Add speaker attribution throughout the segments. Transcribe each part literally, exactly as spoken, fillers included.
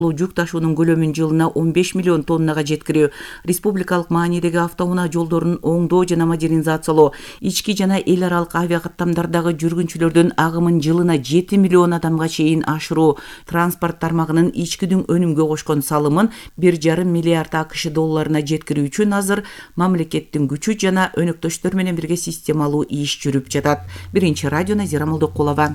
Speaker 1: жүк ташуунун көлөмүн жылына он беш миллион тоннага жеткирүү, республикалык маанидеги автоунаа жолдорун оңдоо жана модернизациялоо, ички жана эл аралык авиакаттамдардагы жүргүнчүлөрдүн агымын жылына жети миллион адамга чейин ашыруу, транспорт тармагынын ичкидин өнүмгө кошкон салымын бир жарым миллиард акш долларына жеткирүү үчүн азыр мамлекеттин күчү жана өнөктөштөр менен бирге системалуу иш жүрүп жатат. Биринчи радио Назира Молдокулова.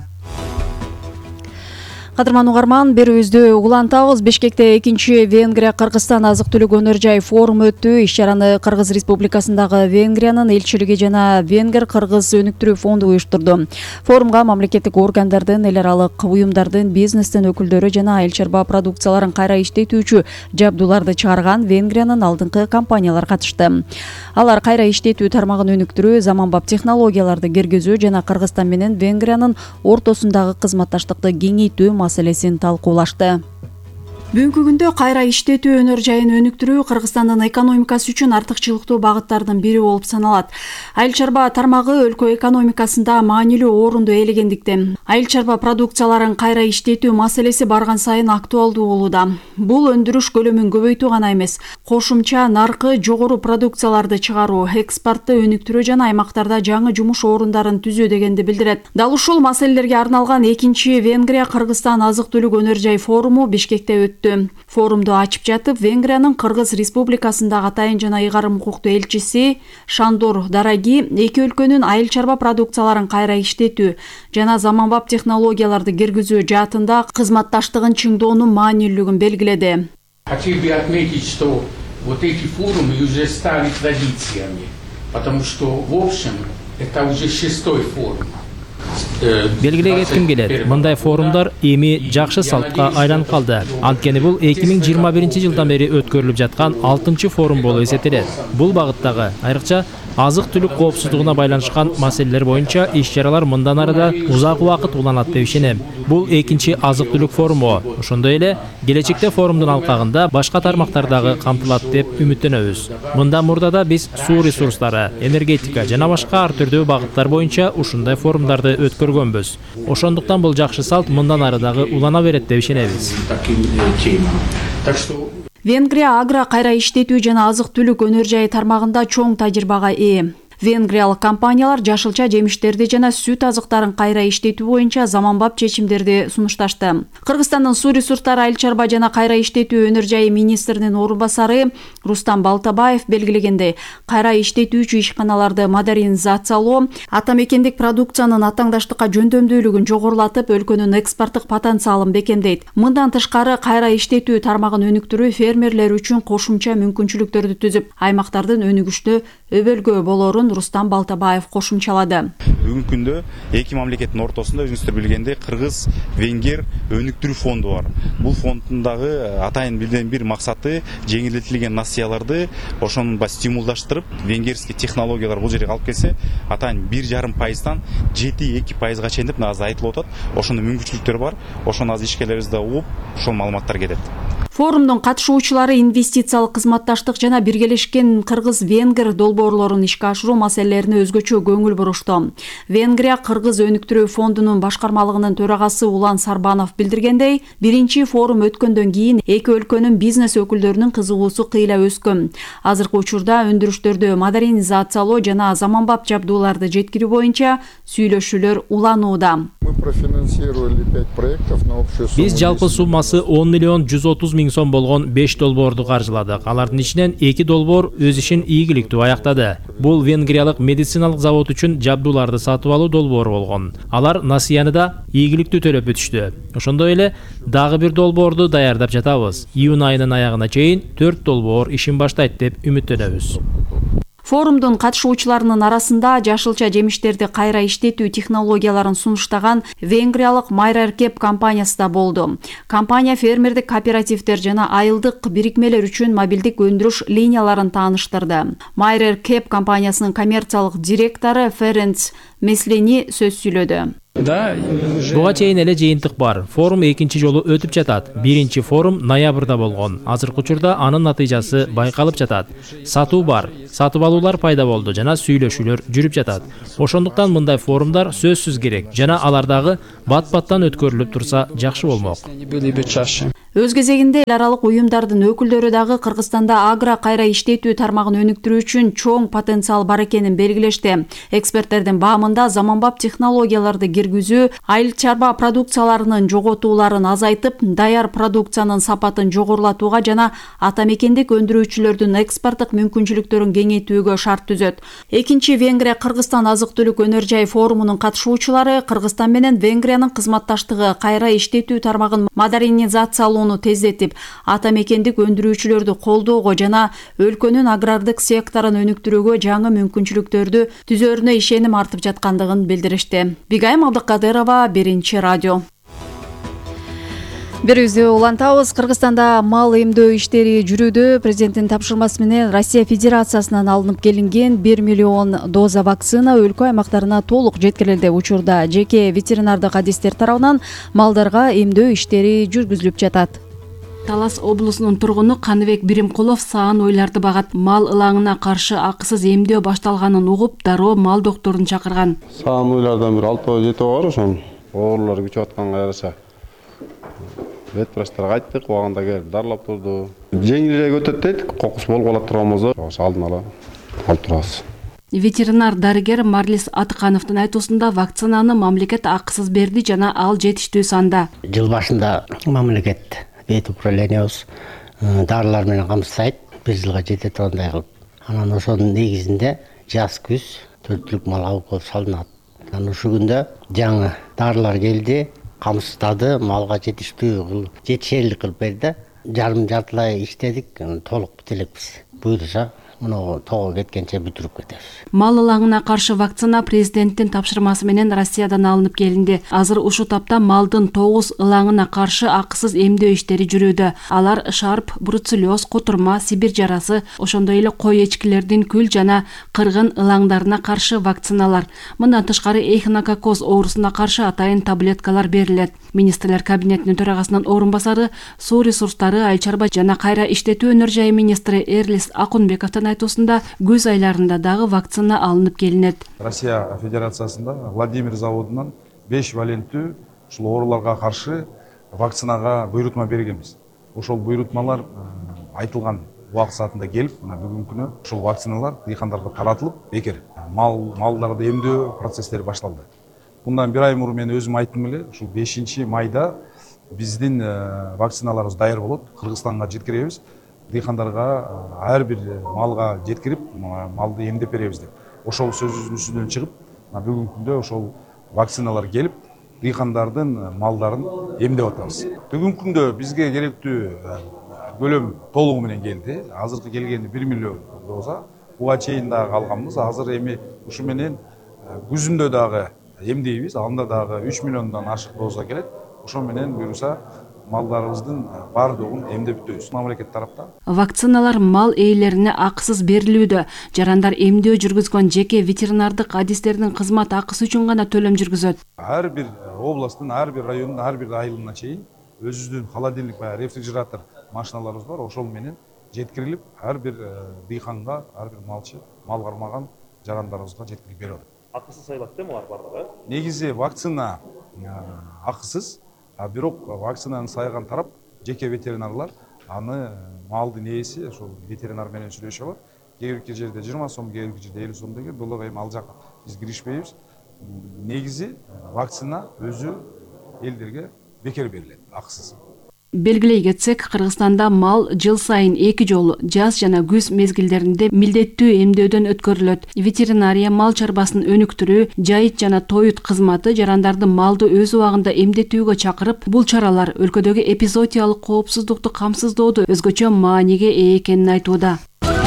Speaker 2: Кадырман угарман, берүүбүздү улантабыз. Бишкекте экинчи Венгрия Кыргызстан азык-түлүк өнөр жай форуму өттү. Иш-чараны Кыргыз Республикасындагы Венгриянын элчилиги жана Венгер Кыргыз өнүктүрүү фонду уюштурду. Форумга мамлекеттик органдардын, эл аралык уюмдардын, бизнестин өкүлдөрү жана айыл чарба продукцияларын кайра иштетүүчү жабдууларды чыгарган Венгриянын алдыңкы компаниялар катышты. Алар кайра иштетүү тармагын өнүктүрүү, заманбап технологияларды киргизүү жана Кыргызстан менен Венгриянын ортосундагы кызматташтыкты кеңейтүү маселесин талкуулашты. Бүгүнкү күндө кайра иштетүү өнөр жайын өнүктүрүү Кыргызстандын экономикасы үчүн артыкчылыктуу багыттардын бири болуп саналат. Айыл чарба тармагы өлкө экономикасында маанилүү орунду ээлегендиктен айыл чарба продукцияларын кайра иштетүү маселеси барган сайын актуалдуу болууда. Бул өндүрүш көлөмүн көбөйтүү гана эмес, кошумча наркы жогору продукцияларды чыгаруу, экспортты өнүктүрүү жана аймактарда жаңы жумуш орундарын түзүү дегенди билдирет. Дал ушул маселелерге арналган экинчи Венгрия Кыргызстан азык-түлүк өнөр жай форуму Бишкекте өттү. Форумду ачып жатып, Венгриянын Кыргыз Республикасындагы атайын жана ыйгарым укуктуу элчиси Шандор Дараги эки өлкөнүн айыл чарба продукцияларын кайра иштетүү жана заманбап технологияларды киргизүү жаатында кызматташтыгын чыңдоонун маанилүүлүгүн белгиледи.
Speaker 3: Хотел бы отметить, что вот эти форумы уже стали традициями, потому что в общем это уже шестой форум.
Speaker 4: Белгилей кетким келет, мындай форумдар эми жакшы салтка айланып калды. Анткени бул эки миң жыйырма биринчи жылдан бери өткөрүлүп жаткан алтынчы форум болуп эсептелет. Бул багыттагы айрыкча азык-түлүк коопсуздугуна байланышкан маселелер боюнча иш-чаралар мындан ары да узак убакыт уланат деп ишенем. Бул экинчи азык-түлүк форуму. Ошондой эле келечекте форумдун алкагында башка тармактардагы камтылат деп үмүттөнөбүз. Мындан мурда да биз суу ресурстары, энергетика жана башка ар түрдүү багыттар боюнча ушундай форумдарды өткөргөнбүз. Ошондуктан бул жакшы салт мындан ары дагы улана берет деп ишенебиз.
Speaker 2: Венгрия агро кайра иштетүү жана азык-түлүк өнөр жайы тармагында чоң тажрыйбага ээ. Венгриялык компаниялар жашылча жемиштерди жана сүт азыктарын кайра иштетүү боюнча заманбап чечимдерди сунушташты. Кыргызстандын суу ресурстары айыл чарба жана кайра иштетүү өнөр жайы министринин орун басары Рустам Балтабаев белгилегендей, кайра иштетүүчү ишканаларды модернизациялоо, ата мекендик продукциянын атаңдаштыкка жөндөмдүүлүгүн жогорулатып, өлкөнүн экспорттук потенциалын бекемдейт. Мындан тышкары кайра иштетүү тармагын өнүктүрүү фермерлер үчүн кошумча мүмкүнчүлүктөрдү түзүп, аймактардын өнүгүчтүү өбөлгө болорун Рустам Балтабаев кошумчалады.
Speaker 5: Бүгүнкү күндө эки мамлекеттин ортосунда өзүңүздөр билгендей Кыргыз Венгер өнүктүрүү фонду бар. Бул фондундагы атайын билген бир максаты жеңилдетилген насыяларды ошонун стимулдаштырып, венгерский технологиялар бул жерге алып келсе, атайын бир жарым пайыздан жети эки пайызга чейин деп азыр айтылып атат. Ошондо мүмкүнчүлүктөр бар. Ошону азыр ишкерлерибизде угуп, ошол маалыматтар кетет.
Speaker 2: Форумдун катышуучулары инвестициялык кызматташтык жана биргелешкен Кыргыз-Венгер долбоорлорун ишке ашыруу маселелерине өзгөчө көңүл бурушту. Венгрия Кыргыз өнүктүрүү фондунун башкармалыгынын төрагасы Улан Сарбанов билдиргендей, биринчи форум өткөндөн кийин эки өлкөнүн бизнес өкүлдөрүнүн кызыгуусу кыйла өскөн. Азыркы учурда өндүрүштөрдү модернизациялоо жана заманбап жабдууларды жеткирүү боюнча сүйлөшүүлөр уланууда.
Speaker 4: Биз жалпы суммасы он миллион жүз отуз миң сом болгон беш долбоорду каржыладык. Алардын ичинен эки долбоор өз ишин ийгиликтүү аяктады. Бул венгриялык медициналык завод үчүн жабдууларды сатып алуу долбоору болгон. Алар насыяны да ийгиликтүү төлөп өтүштү. Ошондой эле дагы бир долбоорду даярдап жатабыз. Июнь айынын аягына чейин төрт долбоор ишин баштайт деп үмүттөнөбүз.
Speaker 2: Форумдун катышуучуларынын арасында жашылча жемиштерди кайра иштетүү технологияларын сунуштаган венгриялык Майрер Кеп компаниясы да болду. Компания фермердик кооперативдер жана айылдык бирикмелер үчүн мобилдик өндүрүш линияларын тааныштырды. Майрер Кеп компаниясынын коммерциялык директору Ференц Меслени сөз сүйлөдү.
Speaker 4: Буга чейин эле жыйынтык бар. Форум экинчи жолу өтүп жатат. Биринчи форум ноябрда болгон. Азыркы учурда анын натыйжасы байкалып жатат. Сатуу бар, сатып алуулар пайда болду жана сүйлөшүүлөр жүрүп жатат. Ошондуктан мындай форумдар сөзсүз керек жана алардагы бат-баттан өткөрүлүп турса жакшы болмок.
Speaker 2: Өз кезегинде эл аралык уюмдардын өкүлдөрү дагы Кыргызстанда агро кайра иштетүү тармагын өнүктүрүү үчүн чоң потенциал бар экенин белгилешти. Эксперттердин баамында заманбап технологияларды киргизүү айыл чарба продукцияларынын жоготууларын азайтып, даяр продукциянын сапатын жогорулатууга жана ата мекендик өндүрүүчүлөрдүн экспорттук мүмкүнчүлүктөрүн кеңейтүүгө шарт түзөт. Экинчи Венгрия Кыргызстан азык-түлүк өнөр жай форумунун катышуучулары Кыргызстан менен Венгриянын кызматташтыгы кайра иштетүү тармагын модернизациялоону тездетип, ата мекендик өндүрүүчүлөрдү колдоого жана өлкөнүн агрардык секторун өнүктүрүүгө жаңы мүмкүнчүлүктөрдү түзөрүнө ишеним артып жаткандыгын билдиришти. Бигайым Абдыкадырова, Биринчи радио. Берүүбүздү улантабыз. Кыргызстанда мал эмдөө иштери жүрүүдө. Президенттин тапшырмасы менен Россия Федерациясынан алынып келинген бир миллион доза вакцина өлкө аймактарына толук жеткирилди. Учурда жеке ветеринардык адистер тарабынан малдарга эмдөө иштери жүргүзүлүп жатат. Талас облусунун тургуну Каныбек Биримкулов саан ойларды багат. Мал ылаңына каршы акысыз эмдөө башталганын угуп, дароо мал докторун чакырган.
Speaker 6: Саан ойлардан бир алты жети бар ошон. Оорулар күчөп атканга жараша вет врачтарга айттык, убагында келип дарылап турду. Жеңилирээк өтөт дейт, кокус болуп калат турган болсо, ошо алдын ала алып турабыз.
Speaker 2: Ветеринар дарыгер Марлис Атыкановдун айтуусунда вакцинаны мамлекет акысыз берди жана ал жетиштүү санда.
Speaker 7: Жыл башында мамлекет бет управлениябыз дарылар менен камсыздайт, бир жылга жете тургандай кылып. Анан ошонун негизинде жаз күз төрттүлүк мал алып коюп салынат. Анан ушул күндө жаңы дарылар келди, камсыздады, малга жетиштүү жетишерлик кылып берди. Жарым жартылай иштедик, толук бүтө элекпиз. Буюрса мына тоого кеткенче бүтүрүп кетебиз.
Speaker 2: Мал ылаңына каршы вакцина президенттин тапшырмасы менен Россиядан алынып келинди. Азыр ушул тапта малдын тогуз ылаңына каршы акысыз эмдөө иштери жүрүүдө. Алар шарп, бруцеллез, котурма, сибир жарасы, ошондой эле кой эчкилердин күл жана кыргын ылаңдарына каршы вакциналар. Мындан тышкары эхинококоз оорусуна каршы атайын таблеткалар берилет. Министрлер кабинетинин төрагасынын орун басары, суу ресурстары, айыл чарба жана кайра иштетүү өнөр жайы министри Эрлис Акунбековдун айтуусунда күз айларында дагы вакцина алынып келинет.
Speaker 8: Россия Федерациясында Владимир заводунан беш валенттүү ушул ооруларга каршы вакцинага буйрутма бергенбиз. Ошол буйрутмалар айтылган убак саатында келип, мына бүгүнкү күнү ушул вакциналар дыйкандарга таратылып, бекер мал малдарды эмдөө процесстери башталды. Bundan bir ay murun men özüm ayттым эле, ушул бешинчи майда биздин вакциналарыбыз даяр болот, Кыргызстанга жеткиребиз. Дыйкандарга ар бир малга жеткирип, малды эмдеп беребиз деп. Ошол сөзүбүздүн үстүнөн чыгып, бүгүнкү күндө ошол вакциналар келип, дыйкандардын малдарын эмдеп атабыз. Бүгүнкү күндө бизге керектүү көлөм толугу менен келди. Азыркы келгенди бир миллион доза. Буга чейин дагы калганбыз. Азыр эми ушу менен күзүндө дагы эмдейбиз. Анда дагы үч миллиондон ашык доза келет. Ошо менен буюрса малдарыбыздын баардыгын эмдеп бүтөбүз. Мамлекет тараптан
Speaker 2: вакциналар мал ээлерине акысыз берилүүдө. Жарандар эмдөө жүргүзгөн жеке ветеринардык адистердин кызмат акысы үчүн гана төлөм жүргүзөт.
Speaker 8: Ар бир областтын, ар бир райондун, ар бир айылына чейин өзүбүздүн холодильник баягы рефрижератор машиналарыбыз бар. Ошол менен жеткирилип, ар бир дыйканга, ар бир малчы, мал кармаган жарандарыбызга жеткирип берип атат.
Speaker 9: Акысыз сайлап дейм алар бардыгы?
Speaker 8: Негизи вакцина акысыз, а бирок вакцинаны сайган тарап жеке ветеринарлар аны малдын ээси ошол ветеринар менен сүйлөшүп алат. Кээ бир жерде жыйырма сом, кээ бир жерде элүү сом деген бул эми ал жака биз киришпейбиз. Негизи вакцина өзү элдерге бекер берилет, акысыз.
Speaker 2: Белгилей кетсек, Кыргызстанда мал жыл сайын эки жолу жаз жана күз мезгилдеринде милдеттүү эмдөөдөн өткөрүлөт. Ветеринария мал чарбасын өнүктүрүү, жайыт жана тоют кызматы жарандарды малды өз убагында эмдетүүгө чакырып, бул чаралар өлкөдөгү эпизоотиялык коопсуздукту камсыздоодо өзгөчө мааниге ээ экенин айтууда.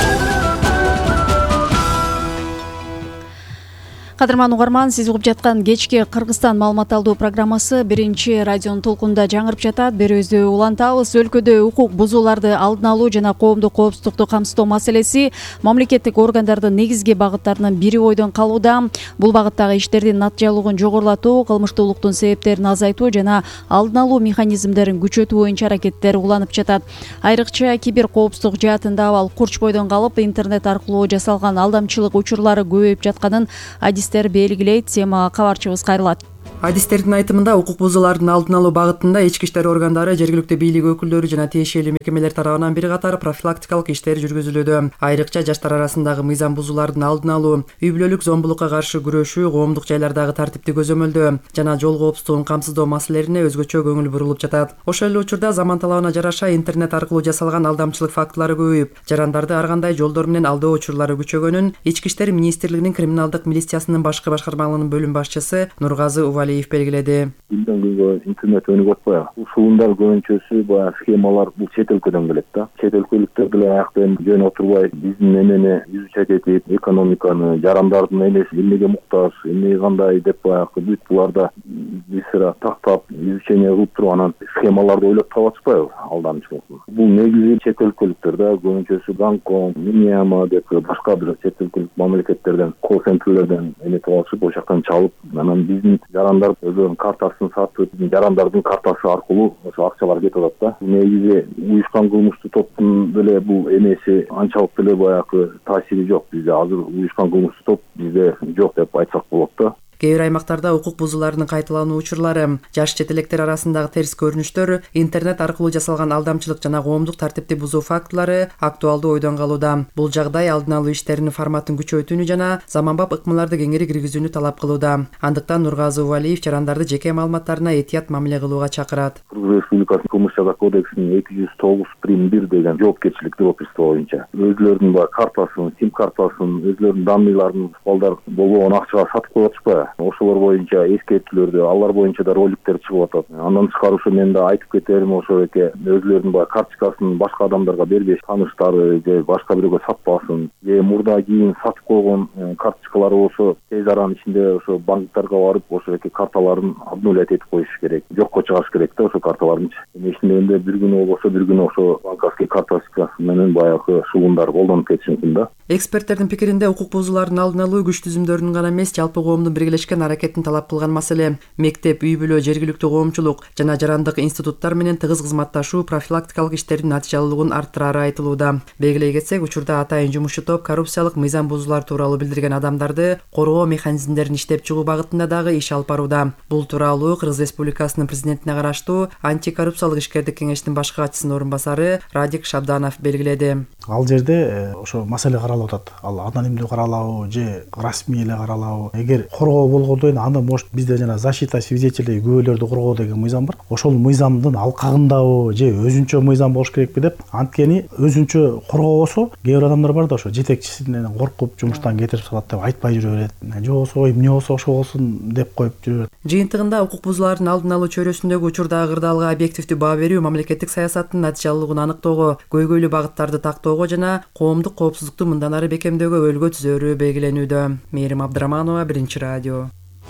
Speaker 2: Кадырман угарман, сиз угуп жаткан кечки Кыргызстан маалымат алуу программасы Биринчи радионун толкунда жаңырып жатат. Берүүбүздү улантабыз. Өлкөдө укук бузууларды алдын алуу жана коомдук коопсуздукту камсыздоо маселеси мамлекеттик органдардын негизги багыттарынын бири бойдон калууда. Бул багыттагы иштердин натыйжалуулугун жогорулатуу, кылмыштуулуктун себептерин азайтуу жана алдын алуу механизмдерин күчөтүү боюнча аракеттер уланып жатат. Айрыкча кибер коопсуздук жаатында абал курч бойдон калып, интернет аркылуу жасалган алдамчылык учурлары көбөйүп жатканын адис белгилейт. Тема кабарчыбыз кайрылат.
Speaker 9: Адистердин айтымында укук бузуулардын алдын алуу багытында ички иштер органдары, жергиликтүү бийлик өкүлдөрү жана тиешелүү мекемелер тарабынан бир катар профилактикалык иштер жүргүзүлүүдө. Айрыкча жаштар арасындагы мыйзам бузуулардын алдын алуу, үй бүлөлүк зомбулукка каршы күрөшүү, коомдук жайлардагы тартипти көзөмөлдөө жана жол коопсуздугун камсыздоо маселелерине өзгөчө көңүл бурулуп жатат. Ошол эле учурда заман талабына жараша интернет аркылуу жасалган алдамчылык фактылары көбөйүп, жарандарды ар кандай жолдор менен алдоо учурлары күчөгөнүн Ички иштер министрлигинин криминалдык милициясынын башкы башкармалыгынын бөлүм башчысы Нургазы Увалиев белгиледи.
Speaker 10: Күндөн күнгө интернет өнүгүп атпайбы? Ушундар көбүнчөсү баягы схемалар бул чет өлкөдөн келет да. Чет өлкөлүктөр деле аяктан жөн отурбай биздин эмени изучать этип, экономиканы, жарандардын эмеси эмнеге муктаж, эмне кандай деп баягы бүт буларда бисара тактап, изучение кылып туруп анан схемаларды ойлоп таап атышпайбы алдамчылык. Бул негизи чет өлкөлүктөр да, көбүнчөсү Гонконг, Мьянма деп башка бир чет өлкөлүк мамлекеттерден, колл-центрлерден эметип алышып, ошол жактан чалып, анан биздин жарандар өзүнүн картасын сатып, жарандардын картасы аркылуу ошо акчалар кетип атат да. Негизи уюшкан кылмыштуу топтун деле бул эмеси анчалык деле баягы таасири жок. Бизде азыр уюшкан кылмыштуу топ бизде жок деп айтсак болот да.
Speaker 9: Кээ бир аймактарда укук бузуулардын кайталануу учурлары, жаш чет электер арасындагы терс көрүнүштөр, интернет аркылуу жасалган алдамчылык жана коомдук тартипти бузуу фактылары актуалдуу ойдон калууда. Бул жагдай алдын алуу иштеринин форматын күчөйтүүнү жана заманбап ыкмаларды кеңири киргизүүнү талап кылууда. Андыктан Нургазы Увалиев жарандарды жеке маалыматтарына этият мамиле кылууга чакырат.
Speaker 10: Кыргыз Республикасынын кылмыш жаза кодексинин эки жүз тогуз прим бир деген жоопкерчилик допустуу боюнча өзлөрүнүн баягы картасын, сим картасын, өзлөрүнүн данныйларын балдар болгон акчага сатып коюп атышпайбы? Ошолор боюнча эскертүүлөрдү, алар боюнча да роликтер чыгып атат. Андан тышкары ошо мен да айтып кетерим, ошо эке өзлөрүнүн баягы карточкасын башка адамдарга бербеш, тааныштары же башка бирөөгө сатпасын. Же мурда кийин сатып койгон карточкалары болсо тез аранын ичинде ошо банктарга барып, ошо эки карталарын обнулять этип коюш керек. Жокко чыгарыш керек да ошо карталарын. Эми бир күнү болбосо бир күнү ошо банковский карточка менен баягы шугундар колдонуп кетиши мүмкүн да.
Speaker 9: Эксперттердин пикиринде укук бузуулардын алдын алуу күч түзүмдөрүнүн гана эмес, жалпы коомдун биргелешкен аракетин талап кылган маселе. Мектеп, үй бүлө, жергиликтүү коомчулук жана жарандык институттар менен тыгыз кызматташуу профилактикалык иштердин натыйжалуулугун арттырары айтылууда. Белгилей кетсек, учурда атайын жумушчу топ коррупциялык мыйзам бузуулар тууралуу билдирген адамдарды коргоо механизмдерин иштеп чыгуу багытында дагы иш алып барууда. Бул тууралуу Кыргыз Республикасынын президентине караштуу антикоррупциялык ишкердик кеңештин башкы катчысынын орун басары Радик Шабданов белгиледи.
Speaker 11: Ал жерде ошо маселе каралып атат. Ал анонимдүү каралабы же расмий эле каралабы. Эгер коргоо болгондо анда может бизде жана защита свидетелей күбөлөрдү коргоо деген мыйзам бар. Ошол мыйзамдын алкагындабы же өзүнчө мыйзам болуш керекпи деп, анткени өзүнчө коргообосо кээ бир адамдар бар да ошо жетекчисинен коркуп жумуштан кетирип салат деп айтпай жүрө берет. Же болсо эмне болсо ошо болсун деп коюп жүрө берет.
Speaker 9: Жыйынтыгында укук бузуулардын алдын алуу чөйрөсүндөгү учурдагы кырдаалга объективдүү баа берүү мамлекеттик саясаттын натыйжалуулугун аныктоого, көйгөйлүү багыттарды тактоого жана коомдук коопсуздукту мындан ары бекемдөөгө өлгө түзөөрү белгиленүүдө. Мээрим Абдыраманова, Биринчи радио.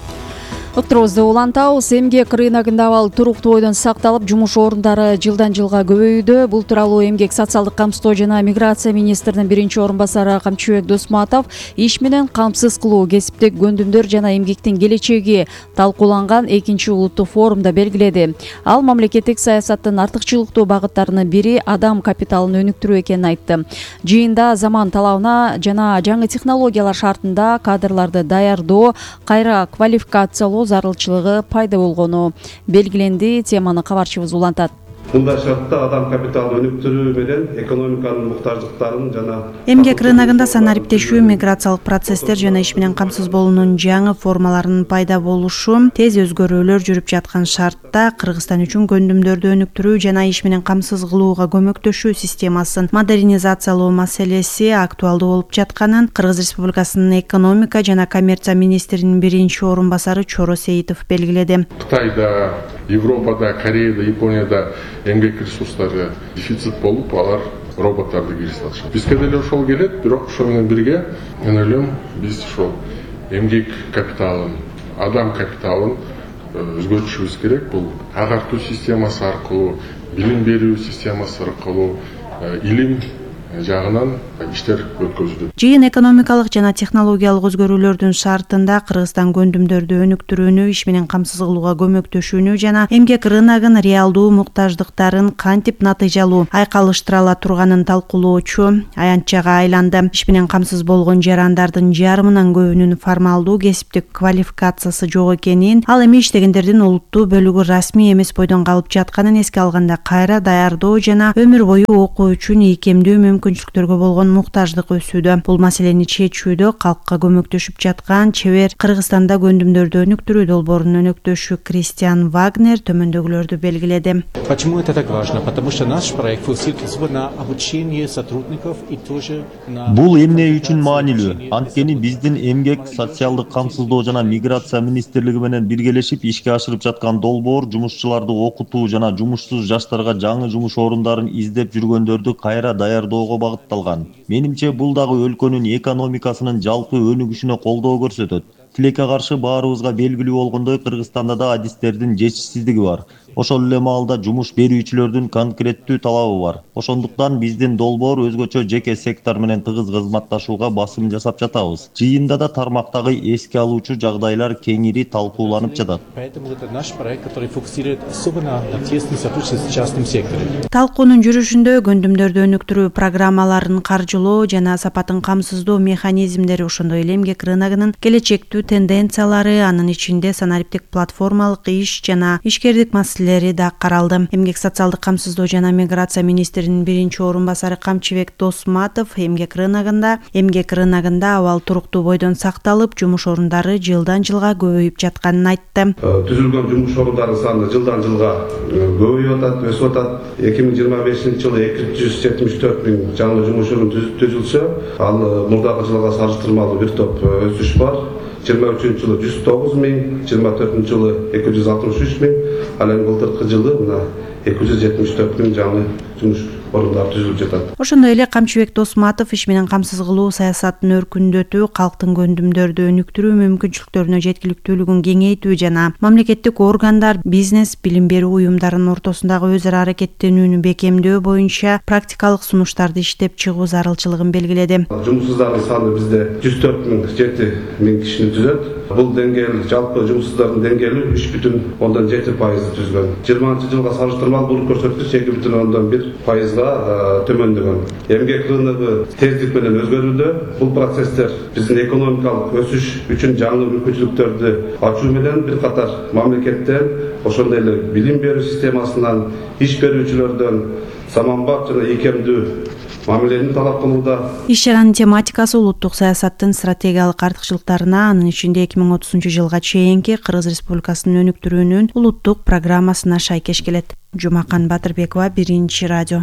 Speaker 2: Өктүрүбүздү улантабыз. Эмгек рыногунда абал туруктуу бойдон сакталып, жумуш орундары жылдан жылга көбөйүүдө. Бул тууралуу Эмгек социалдык камсыздоо жана миграция министринин биринчи орун басары Камчыбек Досматов иш менен камсыз кылуу, кесиптик көндүмдөр жана эмгектин келечеги талкууланган экинчи улуттук форумда белгиледи. Ал мамлекеттик саясаттын артыкчылыктуу багыттарынын бири адам капиталын өнүктүрүү экенин айтты. Жыйында заман талабына жана жаңы технологиялар шартында кадрларды даярдоо, кайра квалификациялоо зарылчылыгы пайда болгону белгиленди. Теманы кабарчыбыз улантат.
Speaker 12: Мындай шартта адам капиталын өнүктүрүү менен экономиканын муктаждыктарын жана
Speaker 13: эмгек рыногунда санариптешүү, миграциялык процесстер жана иш менен камсыз болуунун жаңы формаларынын пайда болушу, тез өзгөрүүлөр жүрүп жаткан шартта Кыргызстан үчүн көндүмдөрдү өнүктүрүү жана иш менен камсыз кылууга көмөктөшүү системасын модернизациялоо маселеси актуалдуу болуп жатканын Кыргыз Республикасынын экономика жана коммерция министринин биринчи орун басары Чоро Сейитов белгиледи.
Speaker 14: Кытайда, Европада, Кореяда, Японияда эмгек ресурстары дефицит болуп, алар роботтарды киргизип атышат. Бизге деле ошол келет, бирок ошол менен бирге мен ойлойм, биз ошол эмгек капиталын, адам капиталын өзгөртүшүбүз керек. Бул агартуу системасы аркылуу, билим берүү системасы аркылуу, илим жагынан иштер өткөрүлдү.
Speaker 13: Жыйын экономикалык жана технологиялык өзгөрүүлөрдүн шартында Кыргызстан көндүмдөрдү өнүктүрүүнү, иш менен камсыз кылууга көмөктөшүүнү жана эмгек рыногун реалдуу муктаждыктарын кантип натыйжалуу айкалыштыра ала турганын талкуулоочу аянтчага айланды. Иш менен камсыз болгон жарандардын жарымынан көбүнүн формалдуу кесиптик квалификациясы жок экенин, ал эми иштегендердин улуттуу бөлүгү расмий эмес бойдон калып жатканын эске алганда кайра даярдоо жана өмүр бою окуу үчүн ийкемдүү мүмкүнчүлүктөргө болгон муктаждык өсүүдө. Бул маселени чечүүдө калкка көмөктөшүп жаткан чебер Кыргызстанда көндүмдөрдү өнүктүрүү долбоорунун өнөктөшү Кристиан Вагнер төмөндөгүлөрдү белгиледи.
Speaker 15: Почему это так важно? Потому что наш проект фокусируется на обучении сотрудников и тоже на...
Speaker 16: Бул эмне үчүн маанилүү? Анткени биздин эмгек, социалдык камсыздоо жана миграция министрлиги менен биргелешип ишке ашырып жаткан долбоор жумушчуларды окутуу жана жумушсуз жаштарга жаңы жумуш орундарын издеп жүргөндөрдү кайра даярдоого багытталган. Менимче бул дагы өлкөнүн экономикасынын жалпы өнүгүшүнө колдоо көрсөтөт. Тилекке каршы баарыбызга белгилүү болгондой, Кыргызстанда да адистердин жетишсиздиги бар. Ошол эле маалда жумуш берүүчүлөрдүн конкреттүү талабы бар. Ошондуктан биздин долбоор өзгөчө жеке сектор менен тыгыз кызматташууга басым жасап жатабыз. Жыйында да тармактагы эске алуучу жагдайлар кеңири талкууланып жатат.
Speaker 15: Поэтому это наш проект, который фокусирует особенно на тесное сотрудничество с частным сектором.
Speaker 13: Талкуунун жүрүшүндө көндүмдөрдү өнүктүрүү программаларын каржылоо жана сапатын камсыздоо механизмдери, ошондой эле эмгек рыногунун келечектүү тенденциялары, анын ичинде санариптик платформалык иш жана ишкердик маселелери да каралды. Эмгек социалдык камсыздоо жана миграция министринин биринчи орун басары Камчыбек Досматов эмгек рыногунда эмгек рыногунда абал туруктуу бойдон сакталып, жумуш орундары жылдан жылга көбөйүп жатканын айтты.
Speaker 12: Түзүлгөн жумуш орундарынын саны жылдан жылга көбөйүп атат, өсүп атат. эки миң жыйырма бешинчи жылы эки жүз жетимиш төрт миң жаңы жумуш орун түзүлсө, ал мурдагы жылга салыштырмалуу бир топ өсүш бар. жыйырма үчүнчү жылы жүз тогуз миң, жыйырма төртүнчү жылы эки жүз алтымыш үч миң, ал эми былтыркы жылы мына эки жүз жетимиш төрт миң жаңы жумуш орундары түзүлүп жатат.
Speaker 13: Ошондой эле Камчыбек Досматов иш менен камсыз кылуу саясатын өркүндөтүү, калктын көндүмдөрдү өнүктүрүү мүмкүнчүлүктөрүнө жеткиликтүүлүгүн кеңейтүү жана мамлекеттик органдар, бизнес, билим берүү уюмдарынын ортосундагы өз ара аракеттенүүнү бекемдөө боюнча практикалык сунуштарды иштеп чыгуу зарылчылыгын белгиледи.
Speaker 12: Жумушсуздардын саны бизде жүз төрт миң жети миң кишини түзөт. Бул деңгээл жалпы жумушсуздардын деңгээли үч бүтүн ондон жети пайызды түзгөн. жыйырманчы жылга салыштырмалуу бул көрсөткүч эки бүтүн ондон бир пайызга төмөндөгөн. Эмгек рыногу тездик менен өзгөрүүдө. Бул процесстер биздин экономикалык өсүш үчүн жаңы мүмкүнчүлүктөрдү ачуу менен бир катар мамлекеттен, ошондой эле билим берүү системасынан, иш берүүчүлөрдөн саманбап жана ийкемдүү мамилени талап кылууда.
Speaker 13: Иш чаранын тематикасы улуттук саясаттын стратегиялык артыкчылыктарына, анын ичинде эки миң отузунчу жылга чейинки Кыргыз Республикасынын өнүктүрүүнүн улуттук программасына шайкеш келет. Жумакан Батырбекова, Биринчи радио.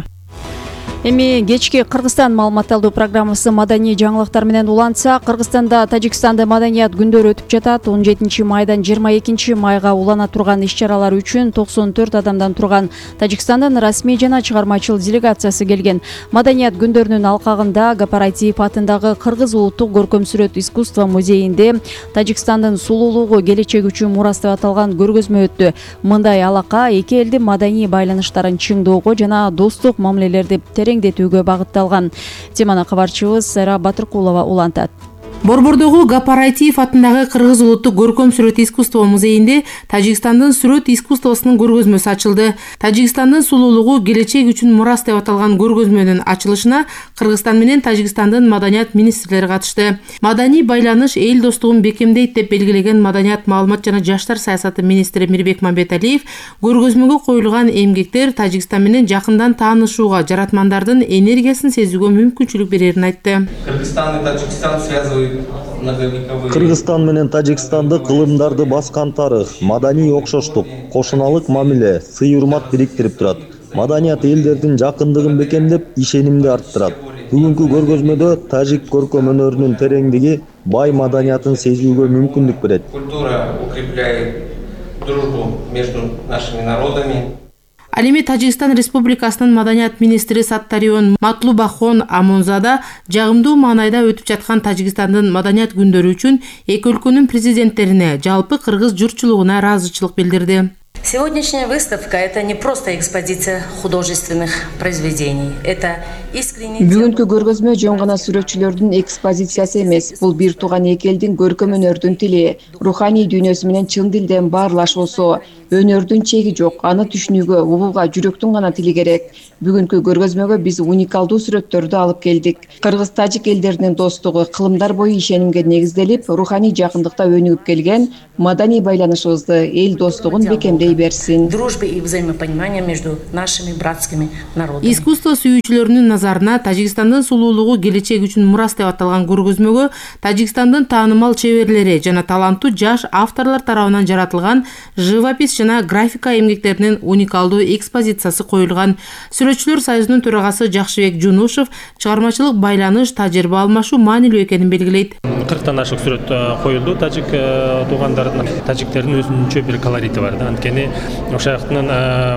Speaker 2: Эми кечки Кыргызстан маалыматталдуу программасы маданий жаңылыктар менен улантса, Кыргызстанда Тажикстанда маданият күндөрү өтүп жатат. он жетинчи майдан жыйырма экинчи майга улана турган иш-чаралар үчүн токсон төрт адамдан турган Тажикстандын расмий жана чыгармачыл делегациясы келген. Маданият күндөрүнүн алкагында Гапарайтиев атындагы Кыргыз улуттук көркөм-сүрөт искусство музейинде Тажикстандын сулуулугу келечек үчүн мурас деп аталган көргөзмө өттү. Мындай алака эки элдин маданий байланыштарын чыңдоого жана достук мамилелерди тереңдетүүгө багытталган. Теманы кабарчыбыз Сайра Батыркулова улантат.
Speaker 17: Борбордогу Гапарайтиев атындагы Кыргыз улуттук көркөм-сүрөт искусство музейинде Тажикстандын сүрөт искусствосунун көргөзмөсү ачылды. Тажикстандын сулуулугу келечек үчүн мурас деп аталган көргөзмөнүн ачылышына Кыргызстан менен Тажикстандын маданият министрлери катышты. Маданий байланыш эл достугун бекемдейт деп белгилеген маданият, маалымат жана жаштар саясаты министри Мирбек Мамбеталиев көргөзмөгө коюлган эмгектер Тажикстан менен жакындан таанышууга, жаратмандардын энергиясын сезүүгө мүмкүнчүлүк берерин айтты.
Speaker 18: Кыргызстан и Таджикстан связывают
Speaker 16: Кыргызстан менен Тажикстанды кылымдарды баскан тарых, маданий окшоштук, кошуналык мамиле, сый-урмат бириктирип турат. Маданият элдердин жакындыгын бекемдеп, ишенимди арттырат. Бүгүнкү көргөзмөдө тажик көркөм өнөрүнүн тереңдиги бай маданиятын сезүүгө мүмкүндүк берет.
Speaker 18: Культура укрепляет дружбу между нашими народами.
Speaker 17: Ал эми Тажикстан Республикасынын маданият министри Саттарион Матлубахон Амонзада жагымдуу маанайда өтүп жаткан Тажикстандын маданият күндөрү үчүн эки өлкөнүн президенттерине, жалпы кыргыз журтчулугуна ыраазычылык билдирди.
Speaker 19: Сегодняшняя выставка – это не просто экспозиция художественных произведений. Это искренний...
Speaker 20: Бүгүнкү көргөзмө жөн гана сүрөтчүлөрдүн экспозициясы эмес. Бул бир тууган эки элдин көркөм өнөрдүн тили, руханий дүйнөсү менен чын дилден баарлашуусу. Өнөрдүн чеги жок, аны түшүнүүгө, угууга жүрөктүн гана тили керек. Бүгүнкү көргөзмөгө биз уникалдуу сүрөттөрдү алып келдик. Кыргыз-тажик элдеринин достугу кылымдар бою ишенимге негизделип, руханий жакындыкта өнүгүп келген маданий байланышыбызды, эл достугун бекемдей берсин.
Speaker 19: Дружбы и взаимопонимания между нашими братскими народами.
Speaker 17: Искусство сүйүүчүлөрүнүн назарына Тажикстандын сулуулугу келечек үчүн мурас деп аталган көргөзмөгө Тажикстандын таанымал чеберлери жана таланттуу жаш авторлор тарабынан жаратылган живопись жана графика эмгектеринин уникалдуу экспозициясы коюлган. Сүрөтчүлөр союзунун төрагасы Жакшыбек Жунушев чыгармачылык байланыш, тажрыйба алмашуу маанилүү экенин белгилейт.
Speaker 4: кырктан ашык сүрөт коюлду. Тажик туугандардын, тажиктердин өзүнчө бир колорити бар да. Анткени ошол жактын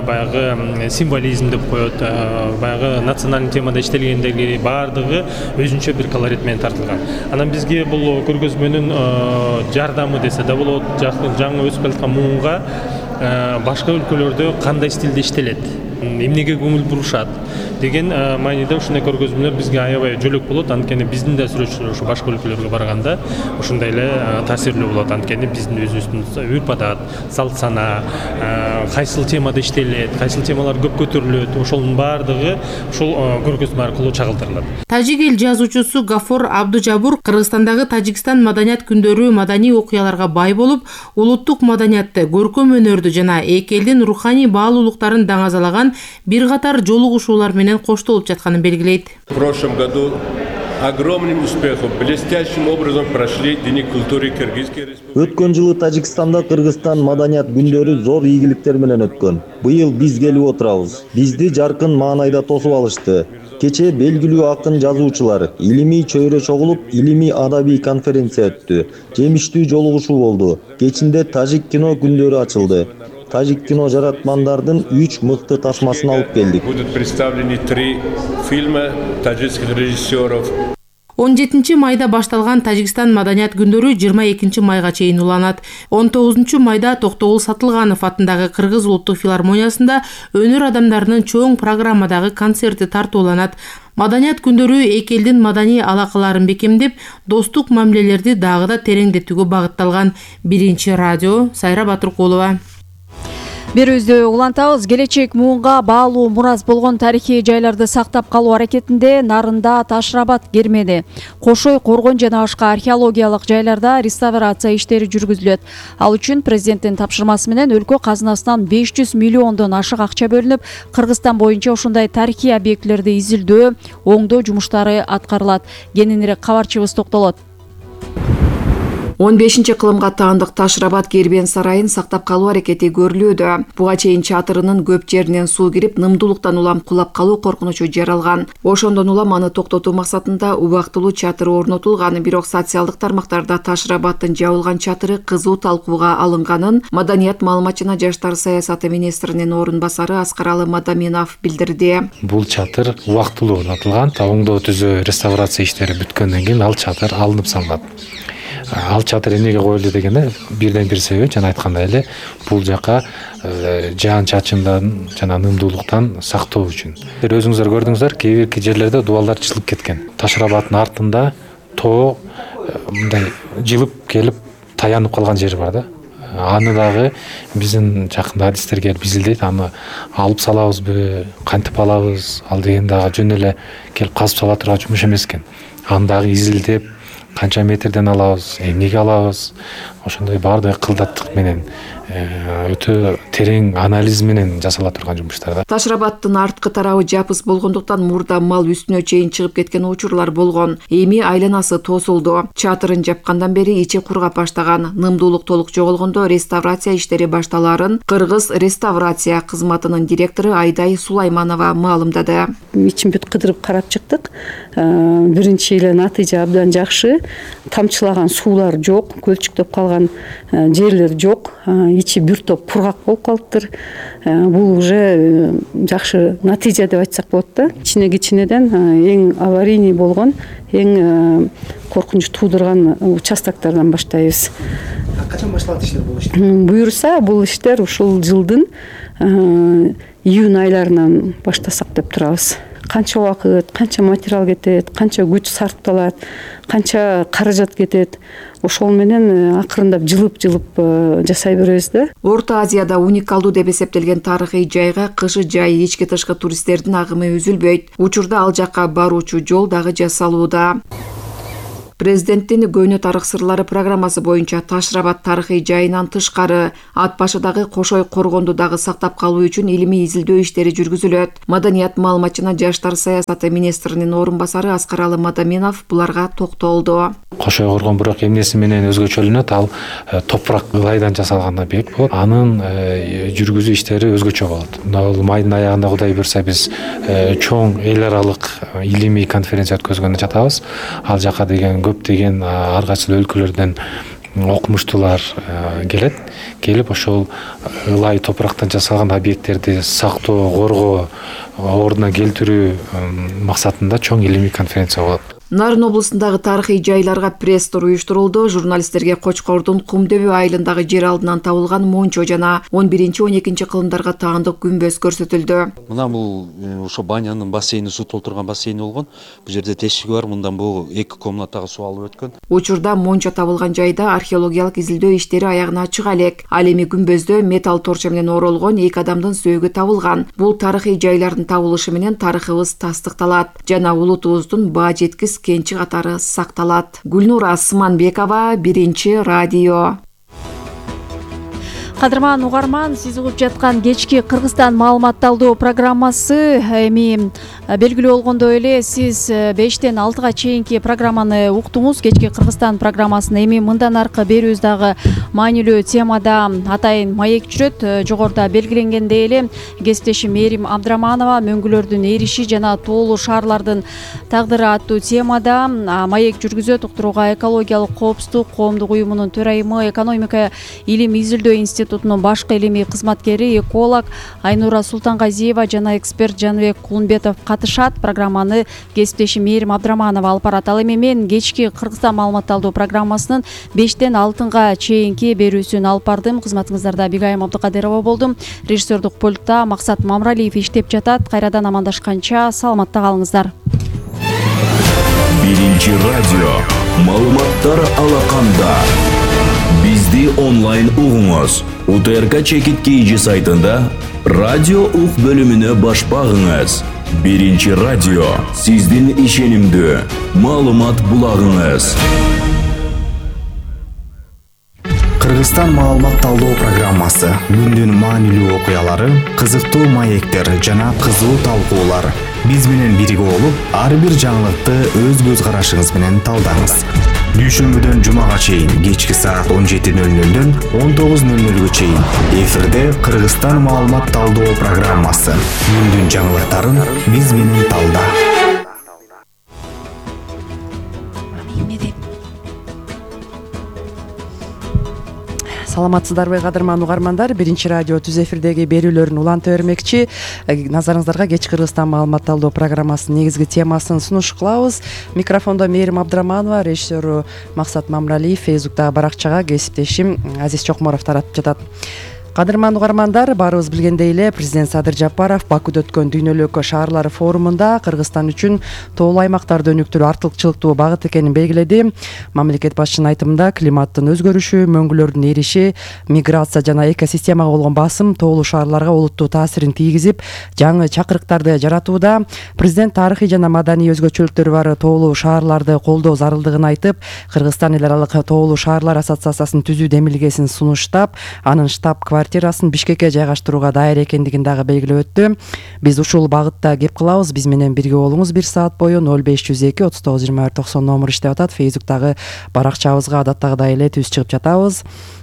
Speaker 4: баягы символизм деп коет, баягы национальный темада иштелгендеги баардыгы өзүнчө бир колорит менен тартылган. Анан бизге бул көргөзмөнүн жардамы десе да болот, жаңы өсүп келаткан муунга башка өлкөлөрдө кандай стилде иштелет, эмнеге көңүл бурушат деген мааниде ушундай көргөзмөлөр бизге аябай жөлөк болот. Анткени биздин да сүрөтчүлөр ушу башка өлкөлөргө барганда ушундай эле таасирлүү болот. Анткени биздин өзүбүздүн үрп адат, салт сана, кайсыл темада иштелет, кайсыл темалар көп көтөрүлөт, ошонун баардыгы ушул көргөзмө аркылуу чагылдырылат.
Speaker 17: Тажик эл жазуучусу Гафор Абдужабур Кыргызстандагы Тажикстан маданият күндөрү маданий окуяларга бай болуп, улуттук маданиятты, көркөм өнөрдү жана эки элдин руханий баалуулуктарын даңазалаган бир катар жолугушуулар менен коштолуп жатканын белгилейт.
Speaker 21: В прошлом году огромным успехом, блестящим образом прошли Дни культуры Кыргызской республики.
Speaker 16: Өткөн жылы Тажикстанда Кыргызстан маданият күндөрү зор ийгиликтер менен өткөн. Быйыл биз келип отурабыз. Бизди жаркын маанайда тосуп алышты. Кече белгилүү акын жазуучулар илимий чөйрө чогулуп, илимий адабий конференция өттү. Жемиштүү жолугушуу болду. Кечинде Тажик кино күндөрү ачылды. Тажик кино жаратмандардын үч мыкты тасмасын алып келдик.
Speaker 21: Будут представлены три фильма таджикских режиссеров.
Speaker 17: он жетинчи майда башталган Тажикстан маданият күндөрү жыйырма экинчи майга чейин уланат. он тогузунчу майда Токтогул Сатылганов атындагы Кыргыз улуттук филармониясында өнөр адамдарынын чоң программадагы концерти тартууланат. Маданият күндөрү эки элдин маданий алакаларын бекемдеп, достук мамилелерди дагы да тереңдетүүгө багытталган. Биринчи радио, Сайра Батыркулова.
Speaker 2: Берүүбүздү улантабыз. Келечек муунга баалуу мурас болгон тарыхый жайларды сактап калуу аракетинде Нарында, Ташрабат, Гермеде, Кошой, Коргон жана башка археологиялык жайларда реставрация иштери жүргүзүлөт. Ал үчүн президенттин тапшырмасы менен өлкө казынасынан беш жүз миллиондон ашык акча бөлүнүп, Кыргызстан боюнча ушундай тарыхый объектилерди изилдөө, оңдоо жумуштары аткарылат. Кененирээк кабарчыбыз токтолот.
Speaker 9: он бешинчи кылымга таандык Ташрабат Кербен сарайын сактап калуу аракети көрүлүүдө. Буга чейин чатырынын көп жеринен суу кирип, нымдуулуктан улам кулап калуу коркунучу жаралган. Ошондон улам аны токтотуу максатында убактылуу чатыр орнотулган, бирок социалдык тармактарда Ташрабаттын жабылган чатыры кызуу талкууга алынганын Маданият маалымат жана жаштар саясаты министринин орун басары Аскаралы Мадаминов билдирди.
Speaker 22: Бул чатыр убактылуу орнотулган, оңдоо түзөө реставрация иштери бүткөндөн кийин ал чатыр алынып салынат. Ал чатыр эмнеге коюлду дегенде бирден бир себеби жана айткандай эле бул жака жаан чачындан жана нымдуулуктан сактоо үчүн. Өзүңүздөр көрдүңүздөр, кээ бирки жерлерде дубалдар чылып кеткен. Ташрабаттын артында тоо мындай жылып келип таянып калган жери бар да. Аны дагы биздин жакында адистер келип изилдейт, аны алып салабызбы, кантип алабыз, ал деген дагы жөн эле келип казып сала турган жумуш эмес экен. Аны дагы изилдеп канча метрден алабыз, эмнеге алабыз, ошондой баардык кылдаттык менен өтө терең анализ менен жасала турган жумуштар да.
Speaker 9: Ташрабаттын арткы тарабы жапыс болгондуктан мурда мал үстүнө чейин чыгып кеткен учурлар болгон. Эми айланасы тосулду. Чатырын жапкандан бери ичи кургап баштаган. Нымдуулук толук жоголгондо реставрация иштери башталарын Кыргыз реставрация кызматынын директору Айдай Сулайманова маалымдады.
Speaker 23: Ичин бүт кыдырып карап чыктык. Биринчи эле натыйжа абдан жакшы. Тамчылаган суулар жок, көлчүктөп калган калган жерлер жок, ичи бир топ кургак болуп калыптыр. Бул уже жакшы натыйжа деп айтсак болот да. Кичине кичинеден эң аварийный болгон, эң коркунуч туудурган участоктордон баштайбыз.
Speaker 11: Качан башталат иштер бул иште?
Speaker 23: Буюрса, бул иштер ушул жылдын июнь айларынан баштасак деп турабыз. Канча убакыт, канча материал кетет, канча күч сарпталат, канча каражат кетет. Ошол менен акырындап жылып-жылып жасай беребиз да.
Speaker 1: Орто Азияда уникалдуу деп эсептелген тарыхый жайга кышы жай ички тышкы туристтердин агымы үзүлбөйт. Учурда ал жакка баруучу жол дагы жасалууда. Президенттин Көөнө тарых сырлары программасы боюнча Ташрабат тарыхый жайынан тышкары ат башыдагы Кошой коргонду дагы сактап калуу үчүн илимий изилдөө иштери жүргүзүлөт. Маданият маалымат жана жаштар саясаты министринин орун басары Аскаралы Мадаминов буларга токтолду.
Speaker 22: Кошой коргон бирок эмнеси менен өзгөчөлөнөт, ал топурак ылайдан жасалган объект болот. Анын жүргүзүү иштери өзгөчө болот. Ал майдын аягында Кудай буйрса биз чоң эл аралык илимий конференция өткөзгөнү жатабыз. Ал жака деген көптөгөн ар кайсыл өлкөлөрдөн окумуштуулар келет. Келип ошол ылай топурактан жасалган объекттерди сактоо, коргоо, ордуна келтирүү максатында чоң илимий конференция болот.
Speaker 1: Нарын облусундагы тарыхый жайларга пресс-тур уюштурулду. Журналисттерге Кочкордун Кумдөбү айылындагы жер алдынан табылган мончо жана он биринчи он экинчи кылымдарга таандык күмбөз көрсөтүлдү.
Speaker 3: Мына бул ошо банянын бассейни, суу толтурган бассейни болгон. Бул жерде тешиги бар, мындан бул эки комнатага суу алып өткөн.
Speaker 1: Учурда мончо табылган жайда археологиялык изилдөө иштери аягына чыга элек. Ал эми күмбөздө металл торчо менен оролгон эки адамдын сөөгү табылган. Бул тарыхый жайлардын табылышы менен тарыхыбыз тастыкталат жана улутубуздун баа жеткис кенчи катары сакталат. Гүлнура Асманбекова, Биринчи радио.
Speaker 2: Кадырман угарман, сиз угуп жаткан кечки Кыргызстан маалыматталдоо программасы. Эми белгилүү болгондой эле сиз бештен алтыга чейинки программаны уктуңуз. Кечки Кыргызстан программасын эми мындан аркы берүүбүз дагы маанилүү темада атайын маек жүрөт. Жогоруда белгиленгендей эле кесиптешим Мээрим Абдраманова мөңгүлөрдүн эриши жана тоолуу шаарлардын тагдыры аттуу темада маек жүргүзөт. Уктурууга экологиялык коопсуздук коомдук уюмунун төрайымы, экономика илим изилдөө институтунун башкы илимий кызматкери, эколог Айнура Султангазиева жана эксперт Жаныбек Кулунбетов катышат. Программаны кесиптешим Мээрим Абдраманова алып барат. Ал эми мен кечки Кыргызстан маалыматталдоо программасынын бештен алтыга чейинки берүүсүн алып бардым. Кызматыңыздарда Бигайым Абдыкадырова болдум. Режиссердук пультта Максат Мамралиев иштеп жатат. Кайрадан амандашканча саламатта калыңыздар.
Speaker 5: Биринчи радио маалыматтар алаканда. Бизди онлайн угуңуз. УТРК Чекит Кейджи сайтында радио ук бөлүмүнө баш багыңыз. Биринчи радио сиздин ишенимдүү маалымат булагыңыз.
Speaker 24: Кыргызстан маалыматталдоо программасы. Күндүн маанилүү окуялары, кызыктуу маектер жана кызуу талкуулар. Биз менен бирге болуп, ар бир жаңылыкты өз көз карашыңыз менен талдаңыз. Дүйшөмбүдөн жумага чейин кечки саат он жети нөл нөлдөн он тогуз нөл нөлгө чейин эфирде Кыргызстан маалыматталдоо программасы. Күндүн жаңылыктарын биз менен талда.
Speaker 9: Саламатсыздарбы кадырман угармандар, Биринчи радио түз эфирдеги берүүлөрүн уланта бермекчи. Назарыңыздарга кечки Кыргызстан маалыматталдоо программасынын негизги темасын сунуш кылабыз. Микрофондо Мээрим Абдраманова, режиссеру Максат Мамралиев, Фейсбуктагы баракчага кесиптешим Азиз Чокморов таратып жатат. Кадырман угармандар, баарыбыз билгендей эле президент Садыр Жапаров Бакуде өткөн дүйнөлүк шаарлар форумунда Кыргызстан үчүн тоолуу аймактарды өнүктүрүү артыкчылыктуу багыт экенин белгиледи. Мамлекет башчынын айтымында климаттын өзгөрүшү, мөңгүлөрдүн эриши, миграция жана экосистемага болгон басым тоолуу шаарларга олуттуу таасирин тийгизип, жаңы чакырыктарды жаратууда. Президент тарыхый жана маданий өзгөчөлүктөрү бар тоолуу шаарларды колдоо зарылдыгын айтып, Кыргызстан эл аралык тоолуу шаарлар ассоциациясын түзүү демилгесин сунуштап, анын штаб квартирасын Бишкекке жайгаштырууга дайыр экендигин дагы белгилеп өттү. Биз ушул багытта кеп кылабыз. Биз менен бирге болуңуз. бир саат бою ноль беш жүз эки отуз тогуз жыйырма бир токсон номер иштеп атат. Фейсбуктагы баракчабызга адаттагыдай эле түз чыгып жатабыз.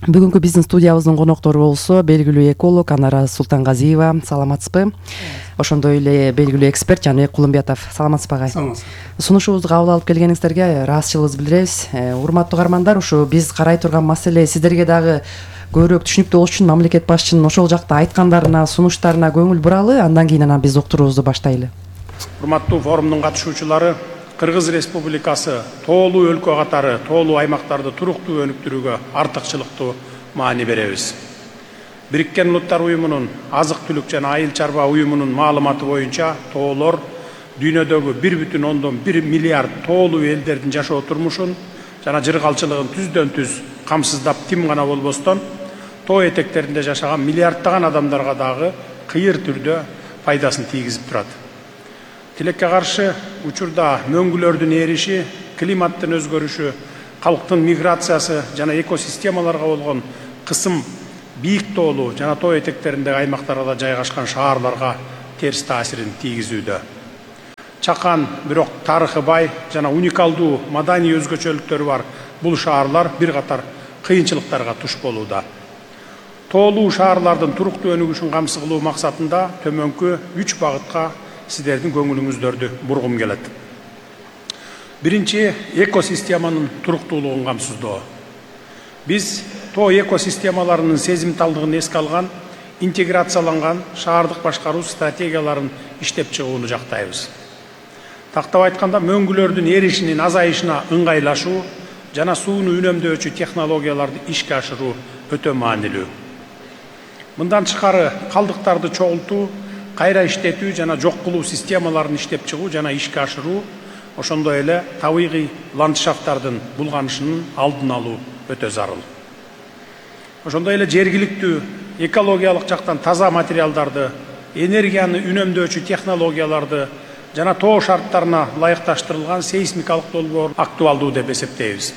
Speaker 9: Бүгүнкү биздин студиябыздын коноктору болсо белгилүү эколог Анара Султангазиева. Саламатсызбы? Ошондой эле белгилүү эксперт Жаныбек Кулумбетов. Саламатсызбы агай?
Speaker 6: Саламатсыз.
Speaker 9: Сунушубузду кабыл алып келгениңиздерге ыраазычылыгыбызды билдиребиз. Урматтуу каармандар, ушу биз карай турган маселе сиздерге дагы көбүрөөк түшүнүктүү болуш үчүн мамлекет башчынын ошол жакта айткандарына, сунуштарына көңүл буралы, андан кийин анан биз уктуруубузду баштайлы.
Speaker 6: Урматтуу форумдун катышуучулары, Кыргыз Республикасы тоолуу өлкө катары тоолуу аймактарды туруктуу өнүктүрүүгө артыкчылыктуу маани беребиз. Бириккен Улуттар уюмунун азык түлүк жана айыл чарба уюмунун маалыматы боюнча тоолор дүйнөдөгү бир бүтүн ондон бир миллиард тоолуу элдердин жашоо турмушун жана жыргалчылыгын түздөн түз камсыздап тим гана болбостон тоо этектеринде жашаган миллиарддаган адамдарга дагы кыйыр түрдө пайдасын тийгизип турат. Тилекке каршы учурда мөңгүлөрдүн эриши, климаттын өзгөрүшү, калктын миграциясы жана экосистемаларга болгон кысым бийик тоолуу жана тоо этектериндеги аймактарда жайгашкан шаарларга терс таасирин тийгизүүдө. Чакан, бирок тарыхы бай жана уникалдуу маданий өзгөчөлүктөрү бар бул шаарлар бир катар кыйынчылыктарга туш болууда. Тоолуу шаарлардын туруктуу өнүгүшүн камсыз кылуу максатында төмөнкү үч багытка сиздердин көңүлүңүздөрдү бургум келет. Биринчи, экосистеманын туруктуулугун камсыздоо. Биз тоо экосистемаларынын сезимталдыгын эске алган, интеграцияланган шаардык башкаруу стратегияларын иштеп чыгууну жактайбыз. Тактап айтканда, мөңгүлөрдүн эришинин азайышына ыңгайлашуу жана сууну үнөмдөөчү технологияларды ишке ашыруу өтө маанилүү. Мындан тышкары калдыктарды чогултуу, кайра иштетүү жана жок кылуу системаларын иштеп чыгуу жана ишке ашыруу, ошондой эле табигый ландшафттардын булганышынын алдын алуу өтө зарыл. Ошондой эле жергиликтүү экологиялык жактан таза материалдарды, энергияны үнөмдөөчү технологияларды жана тоо шарттарына ылайыкташтырылган сейсмикалык долбоор актуалдуу деп эсептейбиз.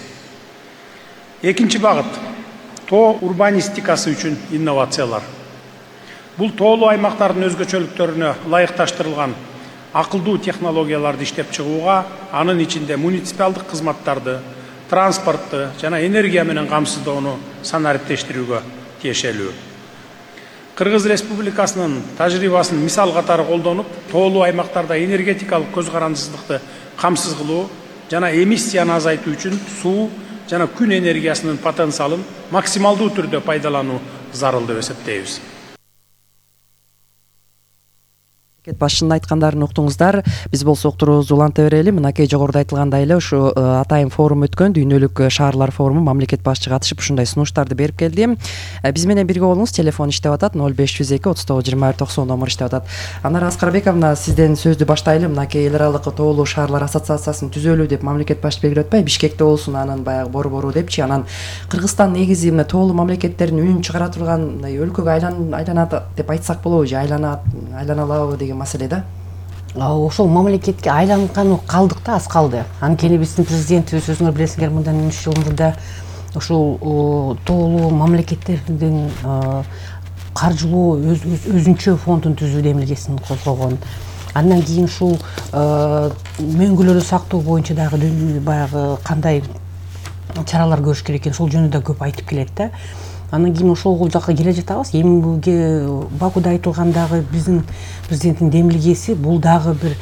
Speaker 6: Экинчи багыт — тоо урбанистикасы үчүн инновациялар. Бул тоолуу аймактардын өзгөчөлүктөрүнө ылайыкташтырылган акылдуу технологияларды иштеп чыгууга, анын ичинде муниципалдык кызматтарды, транспортты жана энергия менен камсыздоону санариптештирүүгө тиешелүү. Кыргыз Республикасынын тажрыйбасын мисал катары колдонуп, тоолуу аймактарда энергетикалык көз карандысыздыкты камсыз кылуу жана эмиссияны азайтуу үчүн суу жана күн энергиясынын потенциалын максималдуу түрдө пайдалануу зарыл деп эсептейбиз.
Speaker 9: Башчынын айткандарын уктуңуздар. Биз болсо уктуруубузду уланта берели. Мынакей жогоруда айтылгандай эле ушу атайын форум өткөн, дүйнөлүк шаарлар форуму мамлекет башчы катышып ушундай сунуштарды берип келди. Биз менен бирге болуңуз. Телефон иштеп атат ноль беш жүз эки отуз тогуз жыйырма бир токсон номер иштеп атат. Анара Аскарбековна, сизден сөздү баштайлы. Мынакей эл аралык тоолуу шаарлар ассоциациясын түзөлүү деп мамлекет башчы белгилеп атпайбы? Бишкекте болсун, анан баягы борбору депчи. Анан Кыргызстан негизи мына тоолуу мамлекеттердин үнүн чыгара турган өлкөгө айланат деп айтсак болобу же айланат, айланалабы деген маселе да.
Speaker 7: Ошол мамлекетке айланган калдык да, аз калды. Анткени биздин президентибиз, өзүңөр билесиңер, мындан үч жыл мурда ушул тоолуу мамлекеттердин каржылоо өзүнчө фондун түзүү демилгесин козгогон. Андан кийин ушул мөңгүлөрдү сактоо боюнча дагы баягы кандай чаралар көрүш керек экен, ошол жөнүндө көп айтып келет да. Андан кийин ошол жакка келе жатабыз. Эми Бакуда айтылгандагы биздин президенттин демилгеси бул дагы бир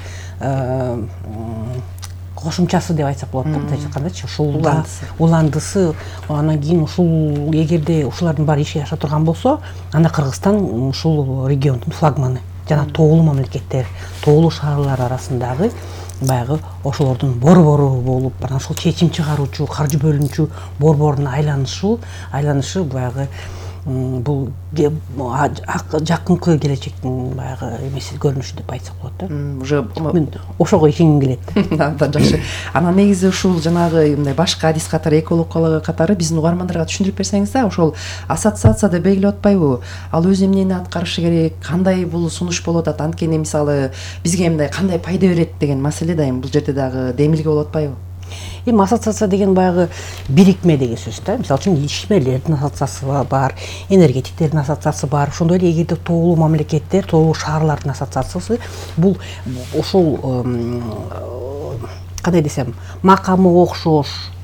Speaker 7: кошумчасы деп айтсак болот да, мындай айткандачы, ушул уландысы. Андан кийин ушул эгерде ушулардын баары ишке аша турган болсо, анда Кыргызстан ушул региондун флагманы жана тоолуу мамлекеттер, тоолуу шаарлар арасындагы баягы ошолордун борбору болуп, анан ошол чечим чыгаруучу, каржы бөлүнчү борборуна айланышы, айланышы баягы бул жакынкы келечектин баягы эмеси көрүнүшү деп айтсак болот да.
Speaker 9: Уже
Speaker 7: мен ошого ишенгим келет.
Speaker 9: Абдан жакшы. Анан негизи ушул жанагы мындай башка адис катары, эколог катары биздин угармандарга түшүндүрүп берсеңиз да, ошол ассоциация деп белгилеп атпайбы? Ал өз эмнени аткарышы керек, кандай бул сунуш болуп атат? Анткени мисалы бизге мындай кандай пайда берет деген маселе да эми бул жерде дагы демилге болуп атпайбы?
Speaker 7: Эми ассоциация деген баягы бирикме деген сөз да. Мисалы үчүн ишмерлердин ассоциациясы бар, энергетиктердин ассоциациясы бар. Ошондой эле эгерде тоолуу мамлекеттер, тоолуу шаарлардын ассоциациясы бул ошол кандай десем, макамы окшош,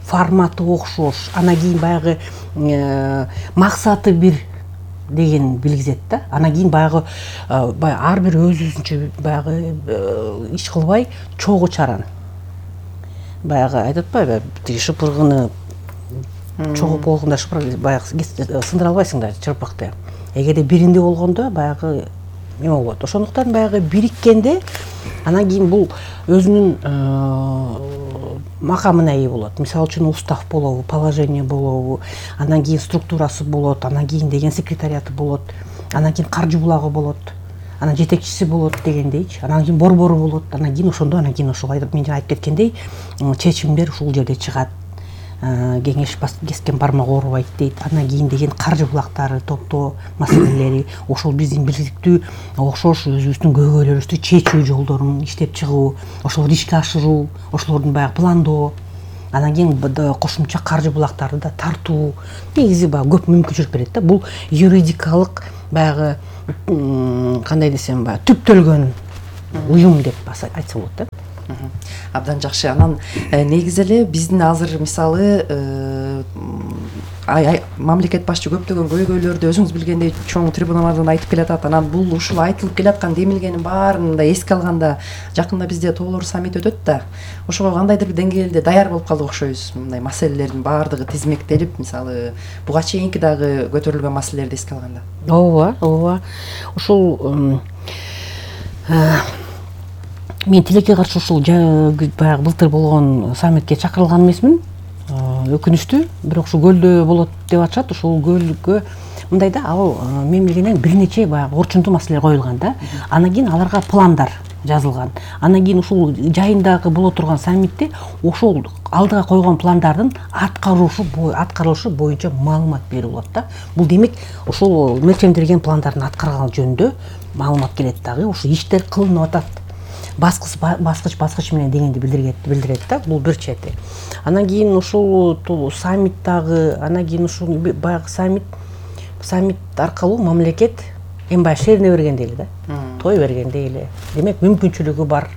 Speaker 7: форматы окшош, анан кийин баягы максаты бир деген билгизет да. Анан кийин баягы баягы ар бир өз өзүнчө баягы иш кылбай чогуу чаран. Баягы айтып атпайбы, тиги шыпыргыны чогуп болгондо шыпыр баягы сындыра албайсың да чырпакты. Эгерде биринде болгондо баягы эме болот. Ошондуктан баягы бириккенде анан кийин бул өзүнүн макамына ээ болот. Мисалы үчүн устав болобу, положение болобу, анан кийин структурасы болот, анан кийин деген секретариаты болот, анан кийин каржы булагы болот, анан жетекчиси болот дегендейчи, анан кийин борбору болот, анан кийин ошондо анан кийин ошол айтып мен айтып кеткендей чечимдер ушул жерде чыгат. Кеңеш кескен бармак оорубайт дейт. Анан кийин деген каржы булактары топтоо маселелери, ошол биздин бирдиктүү окшош өзүбүздүн көйгөйлөрүбүздү чечүү жолдорун иштеп чыгуу, ошолорду ишке ашыруу, ошолордун баягы пландоо, анан кийин кошумча каржы булактарды да тартуу, негизи баягы көп мүмкүнчүлүк берет да. Бул юридикалык баягы кандай десем баягы түптөлгөн уюм деп айтса болот да.
Speaker 9: Абдан жакшы. Анан негизи эле биздин азыр мисалы мамлекет башчы көптөгөн көйгөйлөрдү өзүңүз билгендей чоң трибуналардан айтып келатат. Анан бул ушул айтылып келаткан демилгенин баарын да эске алганда жакында бизде тоолор саммити өтөт да. Ошого кандайдыр бир деңгээлде даяр болуп калдык окшойбуз. Мындай маселелердин баардыгы тизмектелип, мисалы буга чейинки дагы көтөрүлгөн маселелерди эске алганда.
Speaker 7: Ооба, ооба. Ушул мен тилекке каршы ушул баягы былтыр болгон саммитке чакырылган эмесмин. Өкүнүчтүү, бирок ушул көлдө болот деп атышат. Ушул көлгө мындай да, ал мен билгенден бир нече баягы орчундуу маселелер коюлган да. Анан кийин аларга пландар жазылган. Анан кийин ушул жайындагы боло турган саммитте ошол алдыга койгон пландардын аткарылышы аткарылышы боюнча маалымат берүү болот да. Бул демек ошол мелчемдирген пландардын аткарылганы жөнүндө маалымат келет дагы. Ошол иштер кылынып атат. Баскыч баскыч баскыч менен дегенди билдирет билдирет да. Бул бир чети. Анан кийин ушул саммиттагы, анан кийин ушул баягы саммит саммит аркылуу мамлекет эми баягы шерине бергендей эле да. Той бергендей эле. Демек мүмкүнчүлүгү бар.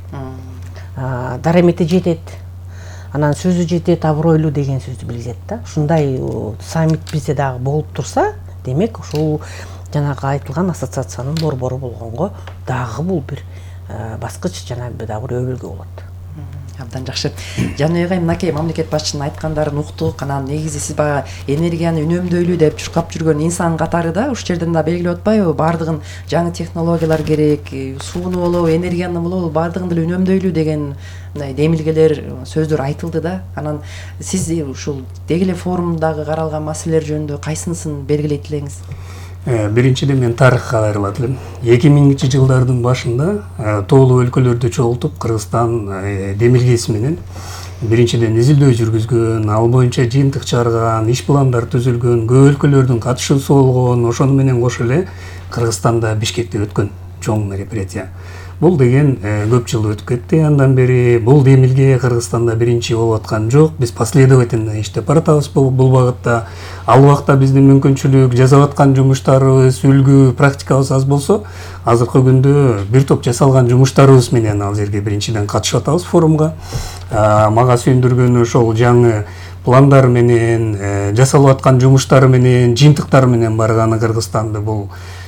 Speaker 7: Дарамети жетет. Анан сөзү жетет, абройлуу деген сөздү билгизет да. Ушундай саммит бизде дагы болуп турса, демек ушул жанагы айтылган ассоциациянын борбору болгонго дагы бул бир баскыч жана бир өбөлгө болот.
Speaker 9: Абдан жакшы. Жаныбек айым, мынакей мамлекет башчынын айткандарын уктук. Анан негизи сиз баягы энергияны үнөмдөйлүү деп чуркап жүргөн инсан катары да ушул жерден да белгилеп атпайбы? Бардыгын жаңы технологиялар керек, сууну болобу, энергияны болобу, бардыгын деле үнөмдөйлүү деген мындай демилгелер, сөздөр айтылды да. Анан сиз ушул деги эле форумдагы каралган маселелер жөнүндө кайсынысын белгилейт элеңиз?
Speaker 6: Биринчиден мен тарыхка кайрылат элем. эки миңинчи жылдардын башында тоолуу өлкөлөрдү чогултуп Кыргызстан демилгеси менен биринчиден изилдөө жүргүзгөн, ал боюнча жыйынтык чыгарган, иш пландар түзүлгөн, көп өлкөлөрдүн катышуусу болгон. Ошону менен кошо эле Кыргызстанда Бишкекте өткөн чоң мероприятие. Бул деген көп жыл өтүп кетти. Андан бери бул демилге Кыргызстанда биринчи болуп аткан жок. Биз последовательно иштеп баратабыз бул багытта. Ал убакта биздин мүмкүнчүлүк жасап аткан жумуштарыбыз, үлгү, практикабыз аз болсо, азыркы күндө бир топ жасалган жумуштарыбыз менен ал жерге биринчиден катышып атабыз форумга. Мага сүйүндүргөнү ошол жаңы пландар менен, жасалып аткан жумуштар менен, жыйынтыктар менен барганы Кыргызстанды бул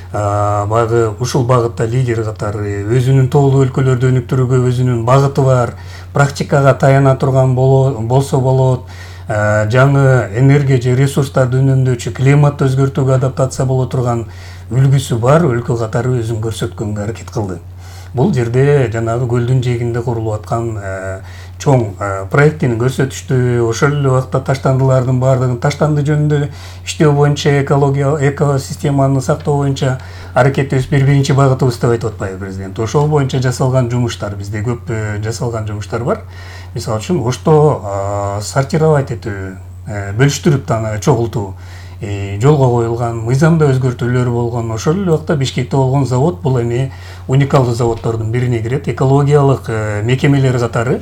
Speaker 6: багы ушул багытта лидер катары өзүнүн тоолуу өлкөлөрдү өнүктүрүүгө өзүнүн багыты бар, практикага таяна турган болсо болот, жаңы энергия же ресурстарды үнөмдөөчү, климатты өзгөртүүгө адаптация боло турган үлгүсү бар өлкө катары өзүн көрсөткөнгө аракет кылды. Бул жерде жанагы көлдүн жээгинде курулуп аткан чоң проектин көрсөтүштү. Ошол эле убакта таштандылардын баардыгын таштанды жөнүндө иштөө боюнча, экология, экосистеманы сактоо боюнча аракетибиз бир биринчи багытыбыз деп айтып атпайбы президент. Ошол боюнча жасалган жумуштар, бизде көп жасалган жумуштар бар. Мисалы үчүн ошто сортировать этүү, бөлүштүрүп чогултуу жолго коюлган, мыйзамда өзгөртүүлөр болгон. Ошол эле убакта Бишкекте болгон завод бул эми уникалдуу заводдордун бирине кирет. Экологиялык мекемелер катары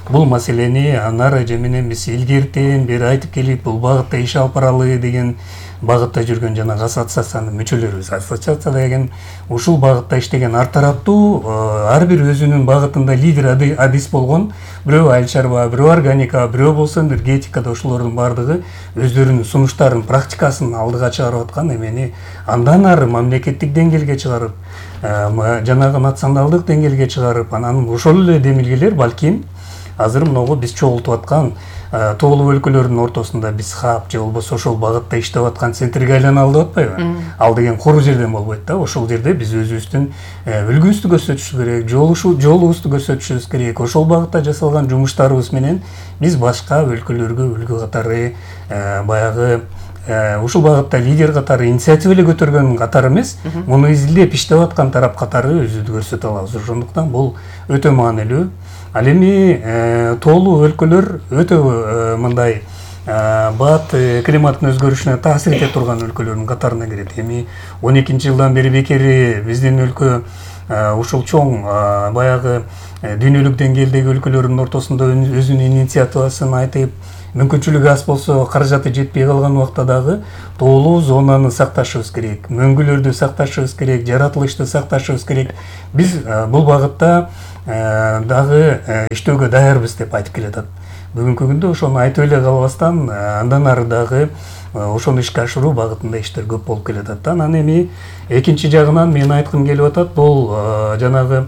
Speaker 8: бул маселени анар эже менен биз илгертен бери айтып келип, бул багытта иш алып баралы деген багытта жүргөн жанагы ассоциациянын мүчөлөрүбүз. Ассоциация деген ушул багытта иштеген ар тараптуу, ар бир өзүнүн багытында лидер адис болгон, бирөө айыл чарба, бирөө органика, бирөө болсо энергетикада, ошолордун баардыгы өздөрүнүн сунуштарын, практикасын алдыга чыгарып аткан эмени андан ары мамлекеттик деңгээлге чыгарып, жанагы националдык деңгээлге чыгарып, анан ошол эле демилгелер балким азыр могу биз чогултуп аткан тоолуу өлкөлөрдүн ортосунда биз хаб же болбосо ошол багытта иштеп аткан центрге айланалы деп атпайбы? Ал деген куру жерден болбойт да. Ошол жерде биз өзүбүздүн үлгүбүздү көрсөтүшүбүз керек, жолубузду көрсөтүшүбүз керек. Ошол багытта жасалган жумуштарыбыз менен биз башка өлкөлөргө үлгү катары баягы ушул багытта лидер катары инициатива эле көтөргөн катары эмес, муну изилдеп иштеп аткан тарап катары өзүбүздү көрсөтө алабыз. Ошондуктан бул өтө маанилүү. Ал эми тоолуу өлкөлөр өтө мындай бат климаттын өзгөрүшүнө таасир эте турган өлкөлөрдүн катарына кирет. Эми он экинчи жылдан бери бекери биздин өлкө ушул чоң баягы дүйнөлүк деңгээлдеги өлкөлөрдүн ортосунда өзүнүн инициативасын айтып, мүмкүнчүлүгү аз болсо каражаты жетпей калган убакта дагы тоолуу зонаны сакташыбыз керек, мөңгүлөрдү сакташыбыз керек, жаратылышты сакташыбыз керек. Биз бул багытта дагы иштөөгө даярбыз деп айтып келатат. Бүгүнкү күндө ошону айтып эле калбастан, андан ары дагы ошону ишке ашыруу багытында иштер көп болуп келатат. Анан эми экинчи жагынан мен айткым келип атат, бул жанагы